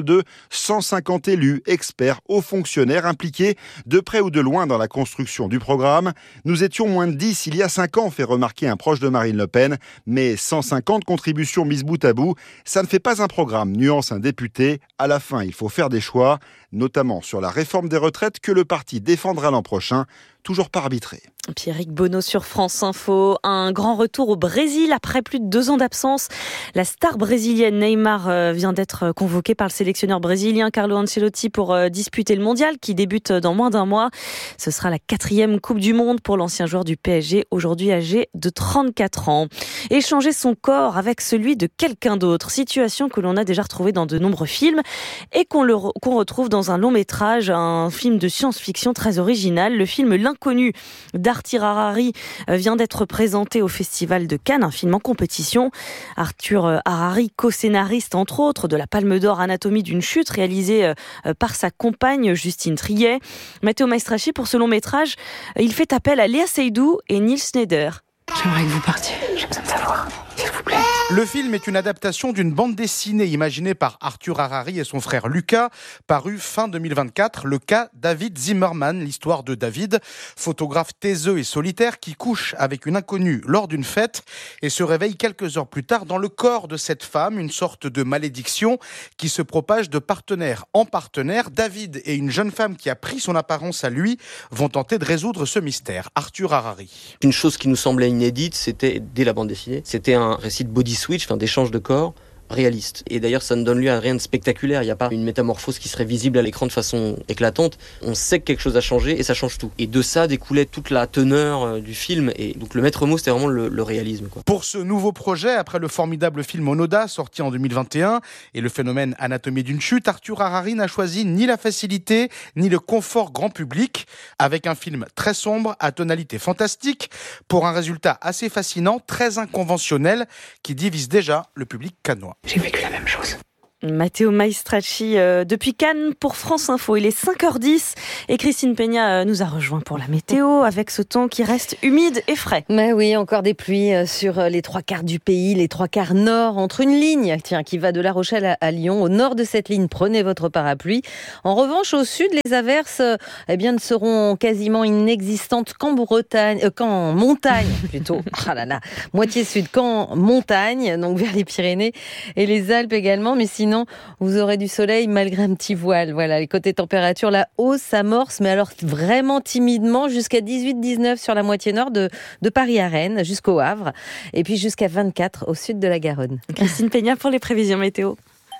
de cent cinquante élus, experts, hauts fonctionnaires impliqués de près ou de loin dans la construction du programme. Nous étions moins de dix il y a cinq ans, fait remarquer un proche de Marine Le Pen, mais cent cinquante contributions mises bout à bout, ça ne fait pas un programme, nuance un député. À la fin, il faut faire des choix, notamment sur la réforme des retraites que le parti défendra l'an prochain, toujours pas arbitré. Pierrick Bonneau sur France Info. Un grand retour au Brésil après plus de deux ans d'absence. La star brésilienne Neymar vient d'être convoquée par le sélectionneur brésilien Carlo Ancelotti pour disputer le mondial qui débute dans moins d'un mois. Ce sera la quatrième Coupe du Monde pour l'ancien joueur du P S G, aujourd'hui âgé de trente-quatre ans. Échanger son corps avec celui de quelqu'un d'autre. Situation que l'on a déjà retrouvée dans de nombreux films et qu'on, le, qu'on retrouve dans un long métrage, un film de science-fiction très original. Le film L'Inconnu d'Arthur Harari vient d'être présenté au Festival de Cannes, un film en compétition. Arthur Harari, co-scénariste entre autres de la Palme d'Or Anatomie d'une chute, réalisée par sa compagne Justine Triet. Matteo Maestracchi, pour ce long métrage, il fait appel à Léa Seydoux et Neil Schneider. J'aimerais que vous partiez, j'ai besoin de savoir, s'il vous plaît. Le film est une adaptation d'une bande dessinée imaginée par Arthur Harari et son frère Lucas, parue fin deux mille vingt-quatre, le cas David Zimmerman, l'histoire de David, photographe taiseux et solitaire qui couche avec une inconnue lors d'une fête et se réveille quelques heures plus tard dans le corps de cette femme, une sorte de malédiction qui se propage de partenaire en partenaire. David et une jeune femme qui a pris son apparence à lui vont tenter de résoudre ce mystère. Arthur Harari. Une chose qui nous semblait inédite, c'était, dès la bande dessinée, c'était un récit de body switch, enfin d'échange de corps réaliste. Et d'ailleurs, ça ne donne lieu à rien de spectaculaire. Il n'y a pas une métamorphose qui serait visible à l'écran de façon éclatante. On sait que quelque chose a changé et ça change tout. Et de ça découlait toute la teneur du film. Et donc le maître mot, c'était vraiment le, le réalisme, quoi. Pour ce nouveau projet, après le formidable film Onoda, sorti en deux mille vingt et un, et le phénomène Anatomie d'une chute, Arthur Harari n'a choisi ni la facilité, ni le confort grand public, avec un film très sombre, à tonalité fantastique, pour un résultat assez fascinant, très inconventionnel, qui divise déjà le public cannois. J'ai vécu la même chose. Matteo Maestracchi euh, depuis Cannes pour France Info. Il est cinq heures dix et Christine Peña euh, nous a rejoint pour la météo avec ce temps qui reste humide et frais. Mais oui, encore des pluies sur les trois quarts du pays, les trois quarts nord, entre une ligne tiens, qui va de La Rochelle à, à Lyon. Au nord de cette ligne, prenez votre parapluie. En revanche, au sud, les averses euh, eh bien, ne seront quasiment inexistantes qu'en Bretagne, euh, qu'en montagne plutôt. Ah là là, moitié sud, qu'en montagne, donc vers les Pyrénées et les Alpes également, mais sinon Sinon, vous aurez du soleil malgré un petit voile. Voilà, les côtés température, la hausse s'amorce, mais alors vraiment timidement, jusqu'à dix-huit dix-neuf sur la moitié nord de, de Paris à Rennes, jusqu'au Havre, et puis jusqu'à vingt-quatre au sud de la Garonne. Christine Peña pour les prévisions météo.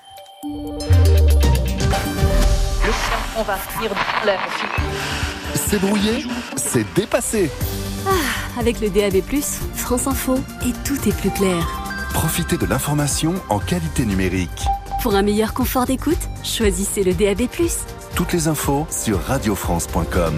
Le on va finir dans l'air. C'est brouillé, c'est dépassé. Ah, avec le D A B plus, France Info, et tout est plus clair. Profitez de l'information en qualité numérique. Pour un meilleur confort d'écoute, choisissez le D A B plus. Toutes les infos sur radio france point com.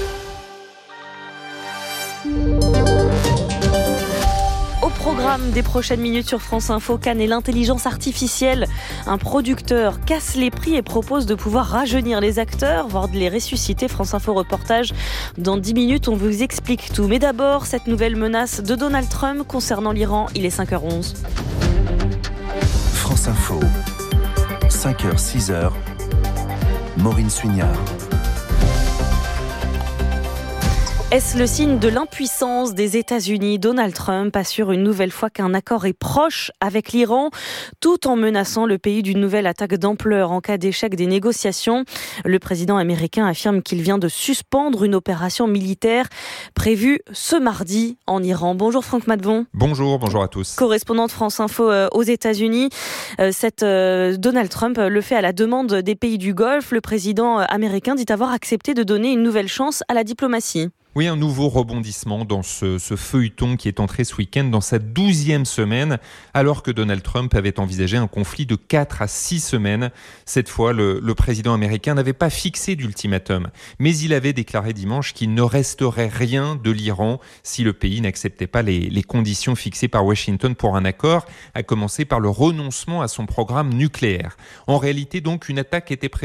Au programme des prochaines minutes sur France Info, Cannes et l'intelligence artificielle. Un producteur casse les prix et propose de pouvoir rajeunir les acteurs, voire de les ressusciter. France Info reportage. Dans dix minutes, on vous explique tout. Mais d'abord, cette nouvelle menace de Donald Trump concernant l'Iran. Il est cinq heures onze. France Info, cinq heures six heures. Maureen Suignard. Est-ce le signe de l'impuissance des États-Unis ? Donald Trump assure une nouvelle fois qu'un accord est proche avec l'Iran, tout en menaçant le pays d'une nouvelle attaque d'ampleur en cas d'échec des négociations. Le président américain affirme qu'il vient de suspendre une opération militaire prévue ce mardi en Iran. Bonjour Franck Matvon. Bonjour, bonjour à tous. Correspondant de France Info aux États-Unis. Cette, euh, Donald Trump le fait à la demande des pays du Golfe. Le président américain dit avoir accepté de donner une nouvelle chance à la diplomatie. Oui, un nouveau rebondissement dans ce, ce feuilleton qui est entré ce week-end dans sa douzième semaine, alors que Donald Trump avait envisagé un conflit de quatre à six semaines. Cette fois, le, le président américain n'avait pas fixé d'ultimatum, mais il avait déclaré dimanche qu'il ne resterait rien de l'Iran si le pays n'acceptait pas les, les conditions fixées par Washington pour un accord, à commencer par le renoncement à son programme nucléaire. En réalité, donc, une attaque était prévue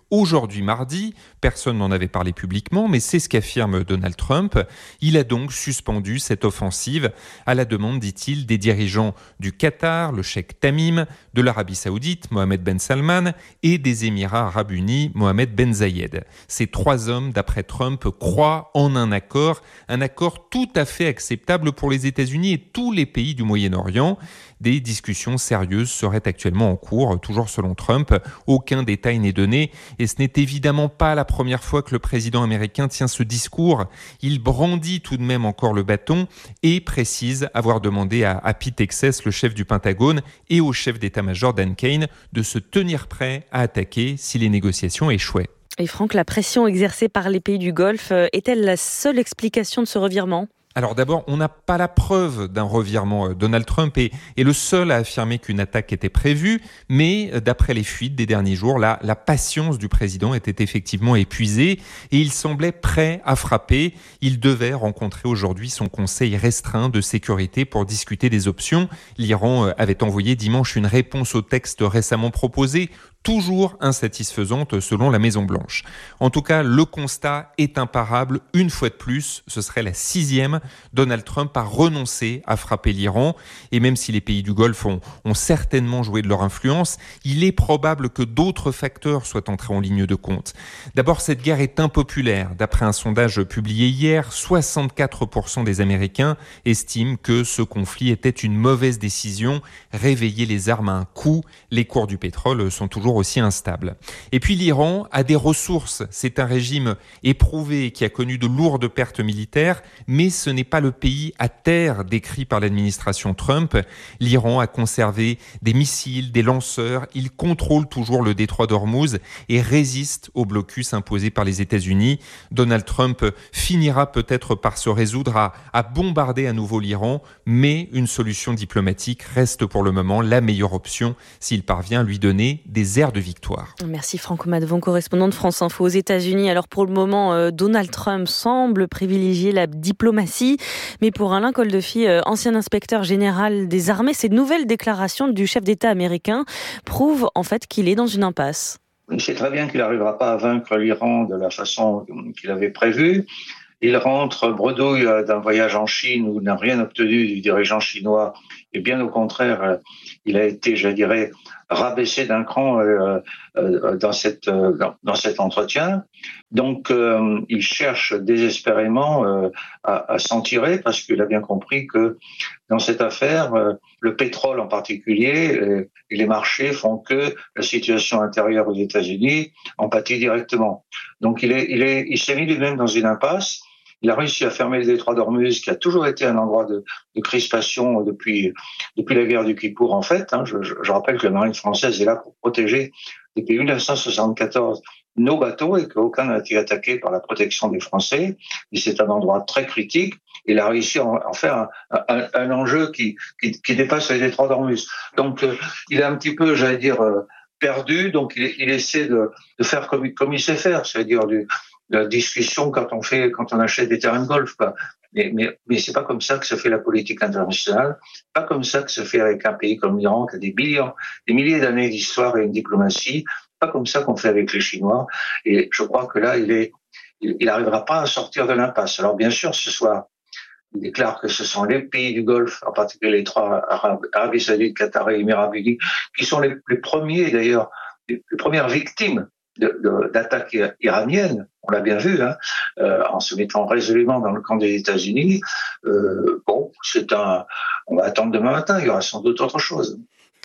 Aujourd'hui, mardi, personne n'en avait parlé publiquement, mais c'est ce qu'affirme Donald Trump. Il a donc suspendu cette offensive à la demande, dit-il, des dirigeants du Qatar, le cheikh Tamim, de l'Arabie Saoudite, Mohamed Ben Salman, et des Émirats Arabes Unis, Mohamed Ben Zayed. Ces trois hommes, d'après Trump, croient en un accord, un accord tout à fait acceptable pour les États-Unis et tous les pays du Moyen-Orient. Des discussions sérieuses seraient actuellement en cours, toujours selon Trump. Aucun détail n'est donné et ce n'est évidemment pas la première fois que le président américain tient ce discours. Il brandit tout de même encore le bâton et précise avoir demandé à, à Pete Hegseth, le chef du Pentagone, et au chef d'état-major Dan Kane de se tenir prêts à attaquer si les négociations échouaient. Et Franck, la pression exercée par les pays du Golfe est-elle la seule explication de ce revirement ? Alors d'abord, on n'a pas la preuve d'un revirement. Donald Trump est, est le seul à affirmer qu'une attaque était prévue, mais d'après les fuites des derniers jours, la, la patience du président était effectivement épuisée et il semblait prêt à frapper. Il devait rencontrer aujourd'hui son conseil restreint de sécurité pour discuter des options. L'Iran avait envoyé dimanche une réponse au texte récemment proposé, toujours insatisfaisante selon la Maison-Blanche. En tout cas, le constat est imparable. Une fois de plus, ce serait la sixième. Donald Trump a renoncé à frapper l'Iran. Et même si les pays du Golfe ont, ont certainement joué de leur influence, il est probable que d'autres facteurs soient entrés en ligne de compte. D'abord, cette guerre est impopulaire. D'après un sondage publié hier, soixante-quatre pour cent des Américains estiment que ce conflit était une mauvaise décision. Réveiller les armes à un coup. Les cours du pétrole sont toujours aussi instable. Et puis l'Iran a des ressources. C'est un régime éprouvé qui a connu de lourdes pertes militaires, mais ce n'est pas le pays à terre décrit par l'administration Trump. L'Iran a conservé des missiles, des lanceurs. Il contrôle toujours le détroit d'Ormuz et résiste au blocus imposé par les États-Unis. Donald Trump finira peut-être par se résoudre à, à bombarder à nouveau l'Iran, mais une solution diplomatique reste pour le moment la meilleure option s'il parvient à lui donner des airs de victoire. Merci Franck Madvon, correspondant de France Info aux États-Unis. Alors pour le moment, euh, Donald Trump semble privilégier la diplomatie, mais pour Alain Coldefi, euh, ancien inspecteur général des armées, ces nouvelles déclarations du chef d'État américain prouvent en fait qu'il est dans une impasse. Il sait très bien qu'il n'arrivera pas à vaincre l'Iran de la façon qu'il avait prévue. Il rentre bredouille d'un voyage en Chine où il n'a rien obtenu du dirigeant chinois et bien au contraire, il a été, je dirais, rabaissé d'un cran euh, euh, dans cette euh, dans, dans cet entretien. Donc, euh, il cherche désespérément euh, à, à s'en tirer parce qu'il a bien compris que dans cette affaire, euh, le pétrole en particulier euh, et les marchés font que la situation intérieure aux États-Unis en pâtit directement. Donc, il est il est il s'est mis lui-même dans une impasse. Il a réussi à fermer le détroit d'Ormuz, qui a toujours été un endroit de, de crispation depuis depuis la guerre du Kippour, en fait. Hein. Je, je, je rappelle que la marine française est là pour protéger depuis dix-neuf cent soixante-quatorze nos bateaux et qu'aucun n'a été attaqué par la protection des Français. Et c'est un endroit très critique. Il a réussi à en faire un, un, un enjeu qui, qui, qui dépasse les détroits d'Ormuz. Donc, euh, il est un petit peu, j'allais dire, euh, perdu. Donc, il, il essaie de, de faire comme, comme il sait faire, c'est-à-dire du la discussion quand on fait, quand on achète des terrains de golf, quoi. Mais, mais, mais c'est pas comme ça que se fait la politique internationale. Pas comme ça que se fait avec un pays comme l'Iran qui a des millions, des milliers d'années d'histoire et une diplomatie. Pas comme ça qu'on fait avec les Chinois. Et je crois que là, il est, il n'arrivera pas à sortir de l'impasse. Alors bien sûr, ce soir, il déclare que ce sont les pays du Golfe, en particulier les trois Arabes, Arabie Saoudite, Qatar et Émirats Arabes Unis, qui sont les, les premiers d'ailleurs, les, les premières victimes De, de, d'attaques iraniennes, on l'a bien vu, hein, euh, en se mettant résolument dans le camp des États-Unis. Euh, bon, c'est un, on va attendre demain matin. Il y aura sans doute autre chose.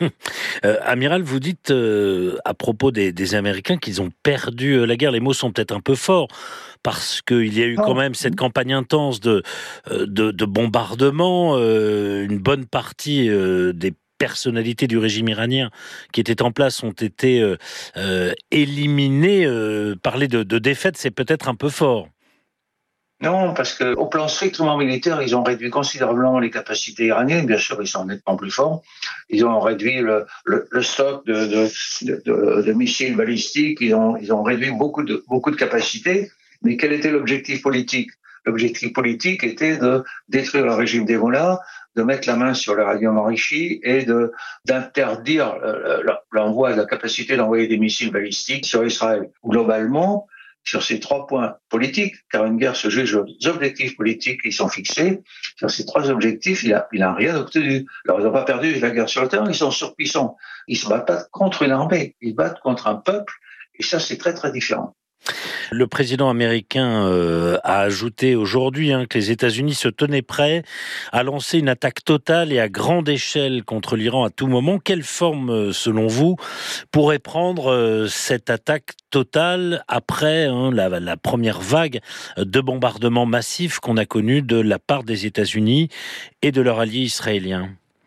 Euh, Amiral, vous dites euh, à propos des, des Américains qu'ils ont perdu euh, la guerre. Les mots sont peut-être un peu forts parce qu'il y a eu quand même cette campagne intense de de, de bombardements. Euh, une bonne partie euh, des personnalités du régime iranien qui étaient en place ont été euh, euh, éliminées. Euh, parler de, de défaite, c'est peut-être un peu fort. Non, parce que au plan strictement militaire, ils ont réduit considérablement les capacités iraniennes. Bien sûr, ils sont nettement plus forts. Ils ont réduit le, le, le stock de, de, de, de, de missiles balistiques. Ils ont, ils ont réduit beaucoup de, beaucoup de capacités. Mais quel était l'objectif politique ? L'objectif politique était de détruire le régime des mollahs, de mettre la main sur l'uranium enrichi et de d'interdire l'envoi, la capacité d'envoyer des missiles balistiques sur Israël. Globalement, sur ces trois points politiques, car une guerre se juge aux objectifs politiques qui sont fixés, sur ces trois objectifs, il a, il a rien obtenu. Alors, ils n'ont pas perdu la guerre sur le terrain, ils sont surpuissants. Ils se battent pas contre une armée, ils se battent contre un peuple, et ça, c'est très, très différent. Le président américain euh, a ajouté aujourd'hui hein, que les États-Unis se tenaient prêts à lancer une attaque totale et à grande échelle contre l'Iran à tout moment. Quelle forme, selon vous, pourrait prendre euh, cette attaque totale après hein, la, la première vague de bombardements massifs qu'on a connue de la part des États-Unis et de leur allié israélien ?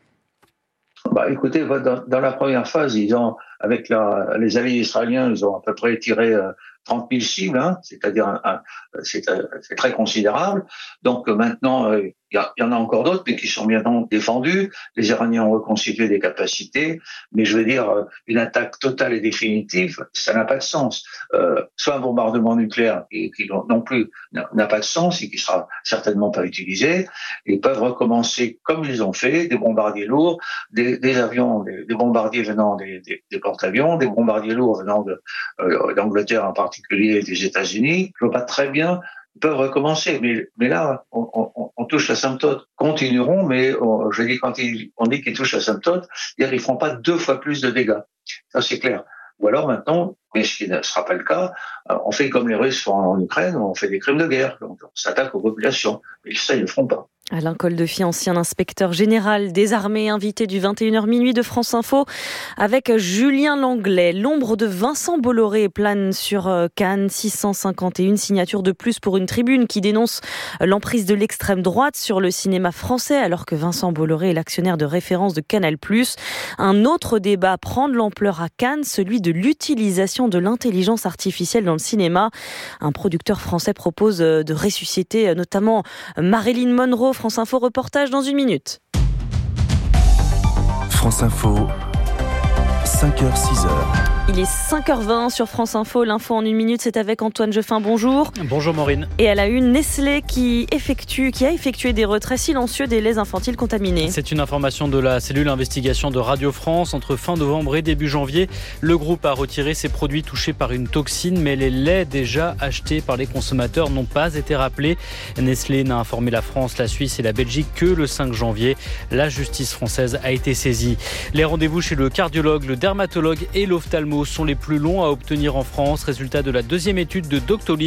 Bah, écoutez, dans, dans la première phase, ils ont, avec la, les alliés israéliens, ils ont à peu près tiré euh, trente mille cibles, hein, c'est-à-dire un, un, c'est, c'est très considérable. Donc maintenant, il euh, y, y en a encore d'autres, mais qui sont bien défendus. Les Iraniens ont reconstitué des capacités, mais je veux dire, une attaque totale et définitive, ça n'a pas de sens. Euh, soit un bombardement nucléaire qui, qui non plus n'a pas de sens et qui sera certainement pas utilisé. Ils peuvent recommencer comme ils ont fait, des bombardiers lourds, des, des avions, des, des bombardiers venant des, des, des porte-avions, des bombardiers lourds venant de, euh, d'Angleterre en particulier, particulier des États-Unis. Je vois pas très bien, ils peuvent recommencer, mais, mais là, on, on, on touche l'asymptote. Continueront, mais on, je dis quand ils, on dit qu'ils touchent l'asymptote, ils ne feront pas deux fois plus de dégâts. Ça, c'est clair. Ou alors maintenant, mais ce qui ne sera pas le cas, on fait comme les Russes font en Ukraine, on fait des crimes de guerre, donc on s'attaque aux populations. Mais ça, ils ne le feront pas. Alain Coldefy, ancien inspecteur général des armées, invité du vingt et une heures minuit de France Info avec Julien Langlais. L'ombre de Vincent Bolloré plane sur Cannes, six cent cinquante et une signatures de plus pour une tribune qui dénonce l'emprise de l'extrême droite sur le cinéma français, alors que Vincent Bolloré est l'actionnaire de référence de Canal plus. Un autre débat prend de l'ampleur à Cannes, celui de l'utilisation de l'intelligence artificielle dans le cinéma. Un producteur français propose de ressusciter notamment Marilyn Monroe. France Info, reportage dans une minute. France Info, cinq heures six heures. Il est cinq heures vingt sur France Info. L'info en une minute, c'est avec Antoine Jeffin. Bonjour. Bonjour Maureen. Et à la une, Nestlé qui effectue, qui a effectué des retraits silencieux des laits infantiles contaminés. C'est une information de la cellule investigation de Radio France. Entre fin novembre et début janvier, le groupe a retiré ses produits touchés par une toxine, mais les laits déjà achetés par les consommateurs n'ont pas été rappelés. Nestlé n'a informé la France, la Suisse et la Belgique que le cinq janvier. La justice française a été saisie. Les rendez-vous chez le cardiologue, le dermatologue et l'ophtalmo sont les plus longs à obtenir en France. Résultat de la deuxième étude de Doctolib.